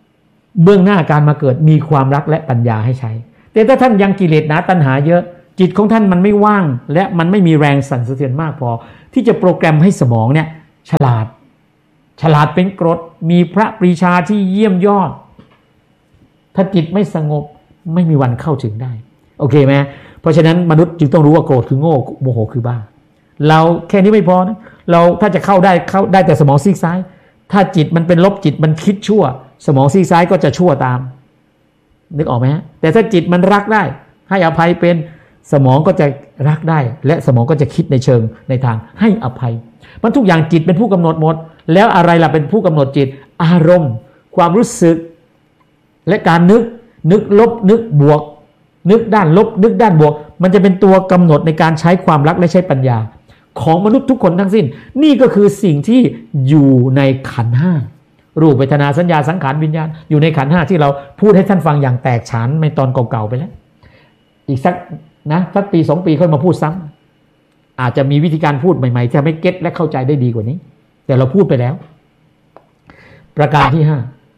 เบื้องหน้าการมาเกิดมีความรักและปัญญาให้ใช้แต่ถ้าท่านยังกิเลสหนาตัณหาเยอะจิตของท่านมันไม่ว่างและมันไม่มีแรงสั่นสะเทือนมากพอที่จะโปรแกรมให้สมองเนี่ยฉลาดเป็นกรดมีพระปรีชาที่เยี่ยมยอดถ้าจิตไม่สงบไม่มีวันเข้าถึงได้โอเคไหมเพราะฉะนั้นมนุษย์จึงต้องรู้ว่าโกรธคือโง่โมโหคือบ้าเราแค่นี้ไม่พอนะเราถ้าจะเข้าได้แต่สมองซีกซ้ายถ้าจิตมันเป็นลบจิตมันคิดชั่วสมองซีกซ้ายก็จะชั่วตามนึกออกไหมฮะแต่ถ้าจิตมันรักได้ให้อภัยเป็นสมองก็จะรักได้และสมองก็จะคิดในเชิงในทางให้อภัยมันทุกอย่างจิตเป็นผู้กำหนดหมดแล้วอะไรล่ะเป็นผู้กำหนดจิตอารมณ์ความรู้สึกและการนึกลบนึกบวกนึกด้านลบนึกด้านบวกมันจะเป็นตัวกำหนดในการใช้ความรักและใช้ปัญญาของมนุษย์ทุกคนทั้งสิ้นนี่ก็คือสิ่งที่อยู่ในขันธ์ห้ารูปเวทนาสัญญาสังขารวิญญาณอยู่ในขันธ์ห้าที่เราพูดให้ท่านฟังอย่างแตกฉานในตอนเก่าๆไปแล้วอีกสักปี2 ปีค่อยมาพูดซ้ำอาจจะมีวิธีการพูดใหม่ๆที่ทำให้เก็ตและเข้าใจได้ดีกว่านี้แต่เราพูดไปแล้วประการที่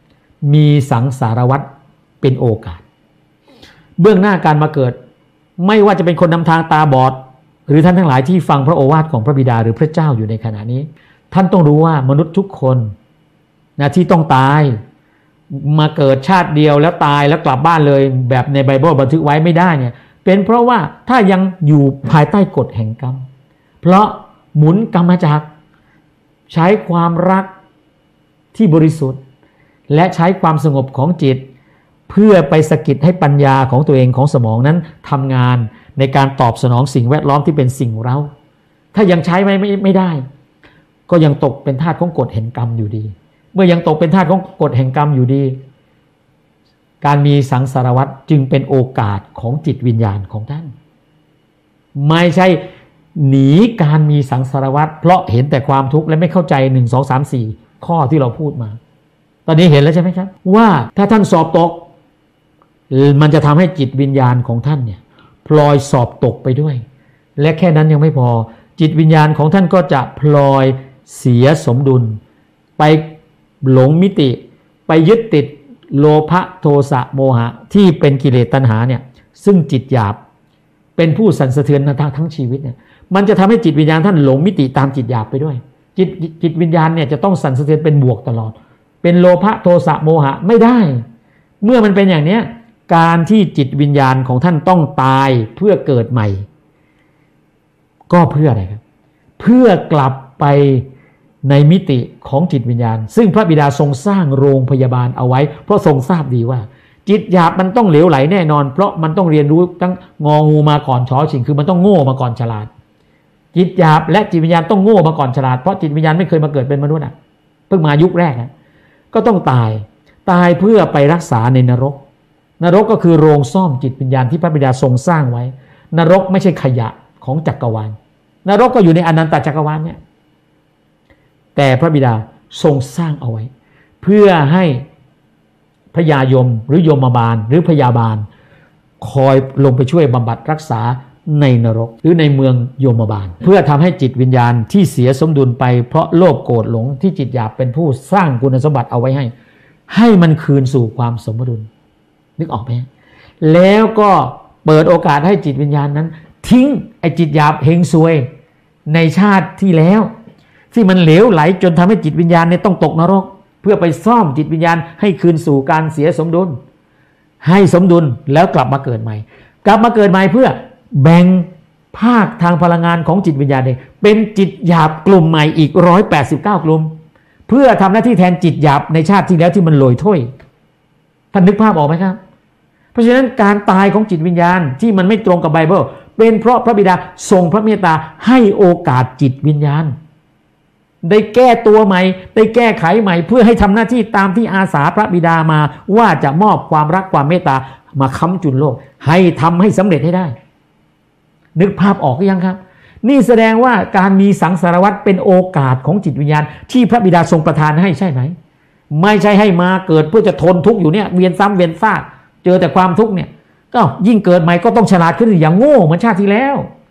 5มีสังสารวัฏเป็นโอกาสเบื้องหน้าการมาเกิดไม่ว่าจะเป็นคนนำทางตาบอดหรือท่านทั้งหลายที่ฟังพระโอวาทของพระบิดาหรือพระเจ้าอยู่ในขณะนี้ท่านต้องรู้ว่ามนุษย์ทุกคนที่ต้องตายมาเกิดชาติเดียวแล้วตายแล้วกลับบ้านเลยแบบในไบเบิลบันทึกไว้ไม่ได้เนี่ยเป็นเพราะว่าถ้ายังอยู่ภายใต้กฎแห่งกรรมเพราะหมุนกรรมจักรใช้ความรักที่บริสุทธิ์และใช้ความสงบของจิตเพื่อไปสะกิดให้ปัญญาของตัวเองของสมองนั้นทำงานในการตอบสนองสิ่งแวดล้อมที่เป็นสิ่งเร้าถ้ายังใช้ไม่ได้ก็ยังตกเป็นทาสของกฎแห่งกรรมอยู่ดีเมื่อยังตกเป็นทาสของกฎแห่งกรรมอยู่ดีการมีสังสารวัฏจึงเป็นโอกาสของจิตวิญญาณของท่านไม่ใช่หนีการมีสังสารวัฏเพราะเห็นแต่ความทุกข์และไม่เข้าใจ1 2 3 4ข้อที่เราพูดมาตอนนี้เห็นแล้วใช่ไหมครับว่าถ้าท่านสอบตกมันจะทำให้จิตวิญญาณของท่านเนี่ยพลอยสอบตกไปด้วยและแค่นั้นยังไม่พอจิตวิญญาณของท่านก็จะพลอยเสียสมดุลไปหลงมิติไปยึดติดโลภะโทสะโมหะที่เป็นกิเลสตัณหาเนี่ยซึ่งจิตหยาบเป็นผู้สั่นสะเทือนทั้งชีวิตเนี่ยมันจะทำให้จิตวิญญาณท่านหลงมิติตามจิตหยาบไปด้วยจิตวิญญาณเนี่ยจะต้องสั่นสะเทือนเป็นบวกตลอดเป็นโลภะโทสะโมหะไม่ได้เมื่อมันเป็นอย่างนี้การที่จิตวิญญาณของท่านต้องตายเพื่อเกิดใหม่ก็เพื่ออะไรครับเพื่อกลับไปในมิติของจิตวิญญาณซึ่งพระบิดาทรงสร้างโรงพยาบาลเอาไว้เพราะทรงทราบดีว่าจิตหยาบมันต้องเหลวไหลแน่นอนเพราะมันต้องเรียนรู้ตั้งงองูมาก่อนชอชิงคือมันต้องโง่มาก่อนฉลาดจิตหยาบและจิตวิญญาณต้องโง่มาก่อนฉลาดเพราะจิตวิญญาณไม่เคยมาเกิดเป็นมนุษย์เพิ่งมายุคแรกก็ต้องตายเพื่อไปรักษาในนรกก็คือโรงซ่อมจิตวิญญาณที่พระบิดาทรงสร้างไว้นรกไม่ใช่ขยะของจักรวาลนรกก็อยู่ในอนันตจักรวาลเนี่ยแต่พระบิดาทรงสร้างเอาไว้เพื่อให้พญายมหรือยมบาลหรือพยาบาลคอยลงไปช่วยบำบัดรักษาในนรกหรือในเมืองยมบาลเพื่อทำให้จิตวิญญาณที่เสียสมดุลไปเพราะโลภโกรธหลงที่จิตหยาบเป็นผู้สร้างคุณสมบัติเอาไว้ให้มันคืนสู่ความสมดุลนึกออกไหมแล้วก็เปิดโอกาสให้จิตวิญญาณนั้นทิ้งไอ้จิตหยาบเฮงซวยในชาติที่แล้วที่มันเหลวไหลจนทำให้จิตวิญญาณเนี่ยต้องตกนรกเพื่อไปซ่อมจิตวิญญาณให้คืนสู่การเสียสมดุลให้สมดุลแล้วกลับมาเกิดใหม่เพื่อแบ่งภาคทางพลังงานของจิตวิญญาณเองเป็นจิตหยาบกลุ่มใหม่อีก189กลุ่มเพื่อทำหน้าที่แทนจิตหยาบในชาติที่แล้วที่มันโรยถ้วยท่านนึกภาพออกไหมครับเพราะฉะนั้นการตายของจิตวิญญาณที่มันไม่ตรงกับไบเบิลเป็นเพราะพระบิดาทรงพระเมตตาให้โอกาสจิตวิญญาณได้แก้ตัวใหม่ได้แก้ไขใหม่เพื่อให้ทำหน้าที่ตามที่อาสาพระบิดามาว่าจะมอบความรักความเมตตามาค้ำจุนโลกให้ทำให้สำเร็จให้ได้นึกภาพออกหรือยังครับนี่แสดงว่าการมีสังสารวัฏเป็นโอกาสของจิตวิญญาณที่พระบิดาทรงประทานให้ใช่ไหมไม่ใช่ให้มาเกิดเพื่อจะทนทุกข์อยู่เนี่ยเวียนซ้ำเวียนซากเจอแต่ความทุกข์เนี่ยก็ยิ่งเกิดใหม่ก็ต้องฉลาดขึ้นอย่างโง่เหมือนชาติที่แล้ว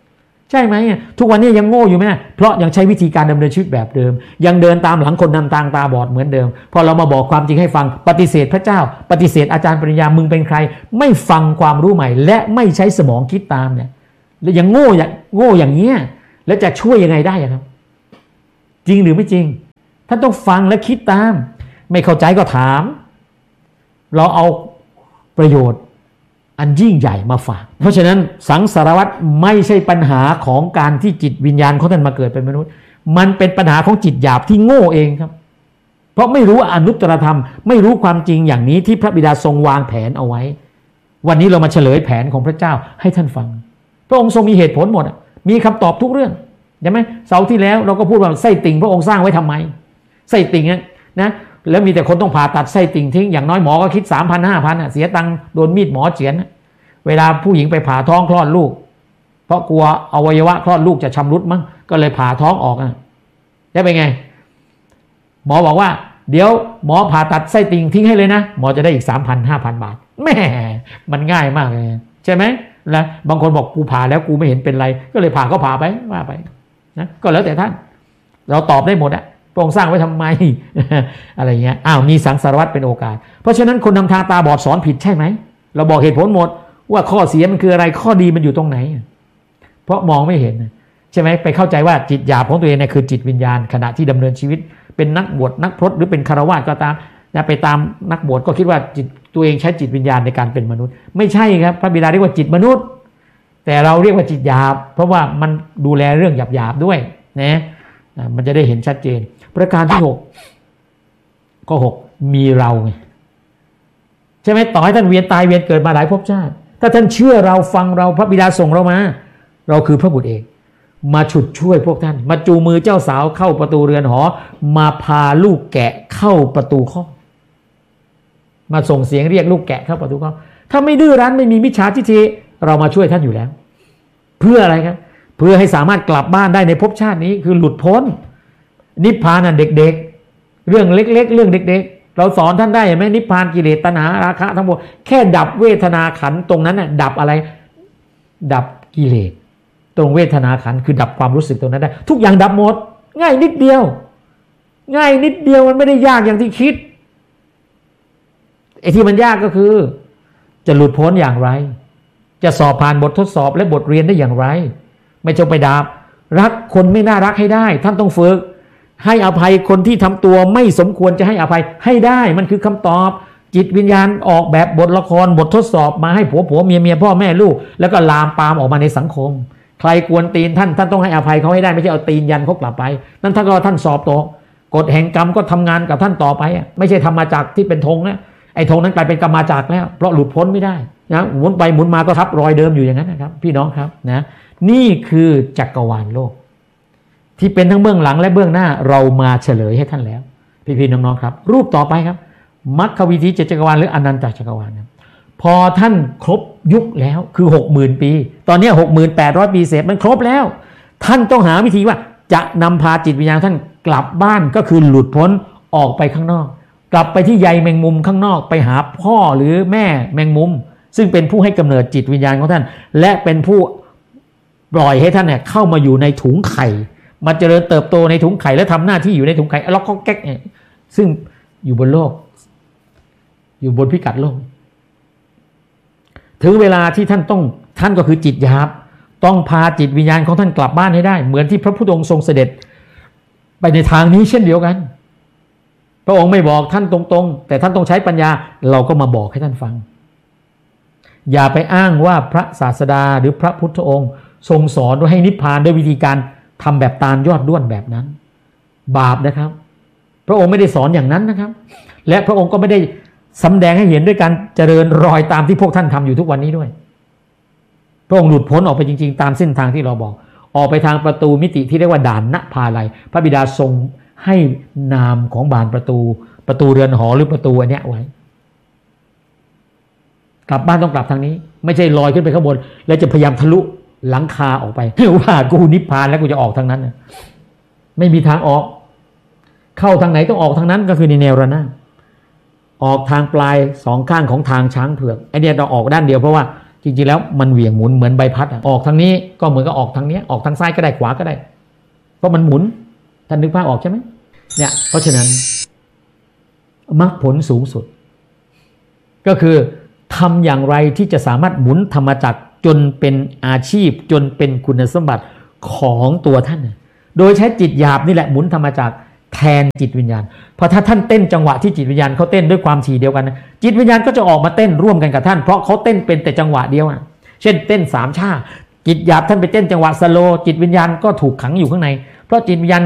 ใช่ไหมทุกวันนี้ยังโง่อยู่ไหมเพราะยังใช้วิธีการดำเนินชีวิตแบบเดิมยังเดินตามหลังคนนำทางตาบอดเหมือนเดิมพอเรามาบอกความจริงให้ฟังปฏิเสธพระเจ้าปฏิเสธอาจารย์ปริญญามึงเป็นใครไม่ฟังความรู้ใหม่และไม่ใช้สมองคิดตามเนี่ยแล้วยังโง่อย่างเงี้ยแล้วจะช่วยยังไงได้ครับจริงหรือไม่จริงท่านต้องฟังและคิดตามไม่เข้าใจก็ถามเราเอาประโยชน์อันยิ่งใหญ่มาฝากเพราะฉะนั้นสังสารวัฏไม่ใช่ปัญหาของการที่จิตวิญญาณของท่านมาเกิดเป็นมนุษย์มันเป็นปัญหาของจิตหยาบที่โง่เองครับเพราะไม่รู้อนุตตรธรรมไม่รู้ความจริงอย่างนี้ที่พระบิดาทรงวางแผนเอาไว้วันนี้เรามาเฉลยแผนของพระเจ้าให้ท่านฟังพระองค์ทรงมีเหตุผลหมดมีคำตอบทุกเรื่องใช่ไหมเสาร์ที่แล้วเราก็พูดว่าไส้ติ่งพระองค์สร้างไว้ทำไมไส้ติ่งนะแล้วมีแต่คนต้องผ่าตัดไส้ติ่งทิ้งอย่างน้อยหมอก็คิด 3,000 5,000เสียตังค์โดนมีดหมอเฉือนเวลาผู้หญิงไปผ่าท้องคลอดลูกเพราะกลัวอวัยวะคลอดลูกจะชำรุดมั้งก็เลยผ่าท้องออกได้เป็นไงหมอบอกว่าเดี๋ยวหมอผ่าตัดไส้ติ่งทิ้งให้เลยนะหมอจะได้อีก 3,000 5,000 บาทแม่มันง่ายมากเลยใช่ไหมนะบางคนบอกกูผ่าแล้วกูไม่เห็นเป็นไรก็เลยผ่าก็ผ่าไปว่าไปนะก็แล้วแต่ท่านเราตอบได้หมดพระองค์สร้างไว้ทำไม อะไรเงี้ยมีสังสารวัฏเป็นโอกาสเพราะฉะนั้นคนนำทางตาบอดสอนผิดใช่ไหมเราบอกเหตุผลหมดว่าข้อเสียมันคืออะไรข้อดีมันอยู่ตรงไหนเพราะมองไม่เห็นใช่ไหมไปเข้าใจว่าจิตหยาบของตัวเองเนี่ยคือจิตวิญญาณขณะที่ดำเนินชีวิตเป็นนักบวชนักพรตหรือเป็นคฤหัสถ์ก็ตามนะไปตามนักบวชก็คิดว่าจิตตัวเองใช้จิตวิญญาณในการเป็นมนุษย์ไม่ใช่ครับพระบิดาเรียกว่าจิตมนุษย์แต่เราเรียกว่าจิตหยาบเพราะว่ามันดูแลเรื่องหยาบๆด้วยนะมันจะได้เห็นชัดเจนประการที่6ข้อ6มีเราไงใช่ไหมต่อให้ท่านเวียนตายเวียนเกิดมาหลายภพชาติถ้าท่านเชื่อเราฟังเราพระบิดาส่งเรามาเราคือพระบุตรเองมาฉุดช่วยพวกท่านมาจูมือเจ้าสาวเข้าประตูเรือนหอมาพาลูกแกะเข้าประตูคอกมาส่งเสียงเรียกลูกแกะเข้าประตูคอกถ้าไม่ดื้อรั้นไม่มีมิจฉาทิฏฐิเรามาช่วยท่านอยู่แล้วเพื่ออะไรครับเพื่อให้สามารถกลับบ้านได้ในภพชาตินี้คือหลุดพ้นนิพพานเด็กๆเรื่องเล็กๆเรื่องเด็กๆเราสอนท่านได้เห็นไหมนิพพานกิเลสตัณหาราคะทั้งหมดแค่ดับเวทนาขันธ์ตรงนั้นน่ะดับอะไรดับกิเลสตรงเวทนาขันธ์คือดับความรู้สึกตรงนั้นได้ทุกอย่างดับหมดง่ายนิดเดียวมันไม่ได้ยากอย่างที่คิดไอ้ที่มันยากก็คือจะหลุดพ้นอย่างไรจะสอบผ่านบททดสอบและบทเรียนได้อย่างไรไม่จงไปด่ารักคนไม่น่ารักให้ได้ท่านต้องฝึกให้อภัยคนที่ทำตัวไม่สมควรจะให้อภัยให้ได้มันคือคำตอบจิตวิญญาณออกแบบบทละครบททดสอบมาให้ผัวเมียพ่อแม่ลูกแล้วก็ลามปามออกมาในสังคมใครกวนตีนท่านต้องให้อภัยเขาให้ได้ไม่ใช่เอาตีนยันเขากลับไปนั่นถ้าก็ท่านสอบตกกฎแห่งกรรมก็ทำงานกับท่านต่อไปไม่ใช่ธรรมจักรที่เป็นธงนะไอ้ธงนั้นกลายเป็นกรรมจักรแล้วเพราะหลุดพ้นไม่ได้นะหมุนไปหมุนมาก็ทับรอยเดิมอยู่อย่างนั้นนะครับพี่น้องครับนะนี่คือจักรวาลโลกที่เป็นทั้งเบื้องหลังและเบื้องหน้าเรามาเฉลยให้ท่านแล้วพี่ๆน้องๆครับรูปต่อไปครับมรรควิธี7จักรวาลหรืออนันตจักรวาลนะพอท่านครบยุคแล้วคือ 60,000 ปีตอนนี้ 6,800 ปีเศษมันครบแล้วท่านต้องหาวิธีว่าจะนำพาจิตวิญญาณท่านกลับบ้านก็คือหลุดพ้นออกไปข้างนอกกลับไปที่ใยแมงมุมข้างนอกไปหาพ่อหรือแม่แมงมุมซึ่งเป็นผู้ให้กำเนิดจิตวิญญาณของท่านและเป็นผู้ปล่อยให้ท่านเนี่ยเข้ามาอยู่ในถุงไข่มาเจริญเติบโตในถุงไข่และทำหน้าที่อยู่ในถุงไข่ล็อกแก๊กเนี่ยซึ่งอยู่บนโลกอยู่บนพิกัดโลกถึงเวลาที่ท่านก็คือจิตหยาบต้องพาจิตวิญญาณของท่านกลับบ้านให้ได้เหมือนที่พระพุทธองค์ทรงเสด็จไปในทางนี้เช่นเดียวกันพระองค์ไม่บอกท่านตรงๆแต่ท่านต้องใช้ปัญญาเราก็มาบอกให้ท่านฟังอย่าไปอ้างว่าพระศาสดาหรือพระพุทธองค์ทรงสอนว่าให้นิพพานด้วยวิธีการทำแบบตาลยอดด้วนแบบนั้นบาปนะครับพระองค์ไม่ได้สอนอย่างนั้นนะครับและพระองค์ก็ไม่ได้สำแดงให้เห็นด้วยการเจริญรอยตามที่พวกท่านทำอยู่ทุกวันนี้ด้วยพระองค์หลุดพ้นออกไปจริงๆตามเส้นทางที่เราบอกออกไปทางประตูมิติที่เรียกว่าด่านณภาลัยพระบิดาทรงให้นามของบานประตูเรือนหอหรือประตูอันเนี้ยไว้กลับบ้านต้องกลับทางนี้ไม่ใช่ลอยขึ้นไปข้างบนแล้วจะพยายามทะลุหลังคาออกไปว่ากูนิพพานแล้วกูจะออกทางนั้นนะไม่มีทางออกเข้าทางไหนต้องออกทางนั้นก็คือในแนวระนาบออกทางปลายสองข้างของทางช้างเผือกไอเนี้ยเราออกด้านเดียวเพราะว่าจริงๆแล้วมันเหวี่ยงหมุนเหมือนใบพัดออกทางนี้ก็เหมือนกับออกทางนี้ออกทางซ้ายก็ได้ขวาก็ได้เพราะมันหมุนท่านนึกภาพออกใช่ไหมเนี่ยเพราะฉะนั้นมรรคผลสูงสุดก็คือทำอย่างไรที่จะสามารถหมุนธรรมจักรจนเป็นอาชีพจนเป็นคุณสมบัติของตัวท่านโดยใช้จิตหยาบนี่แหละหมุนธรรมจักรแทนจิตวิญญาณเพราะถ้าท่านเต้นจังหวะที่จิตวิญญาณเขาเต้นด้วยความถี่เดียวกันจิตวิญญาณก็จะออกมาเต้นร่วมกันกับท่านเพราะเขาเต้นเป็นแต่จังหวะเดียวเช่นเต้นสามชาจิตหยาบท่านไปเต้นจังหวะสโลจิตวิญญาณก็ถูกขังอยู่ข้างในเพราะจิตวิญญาณ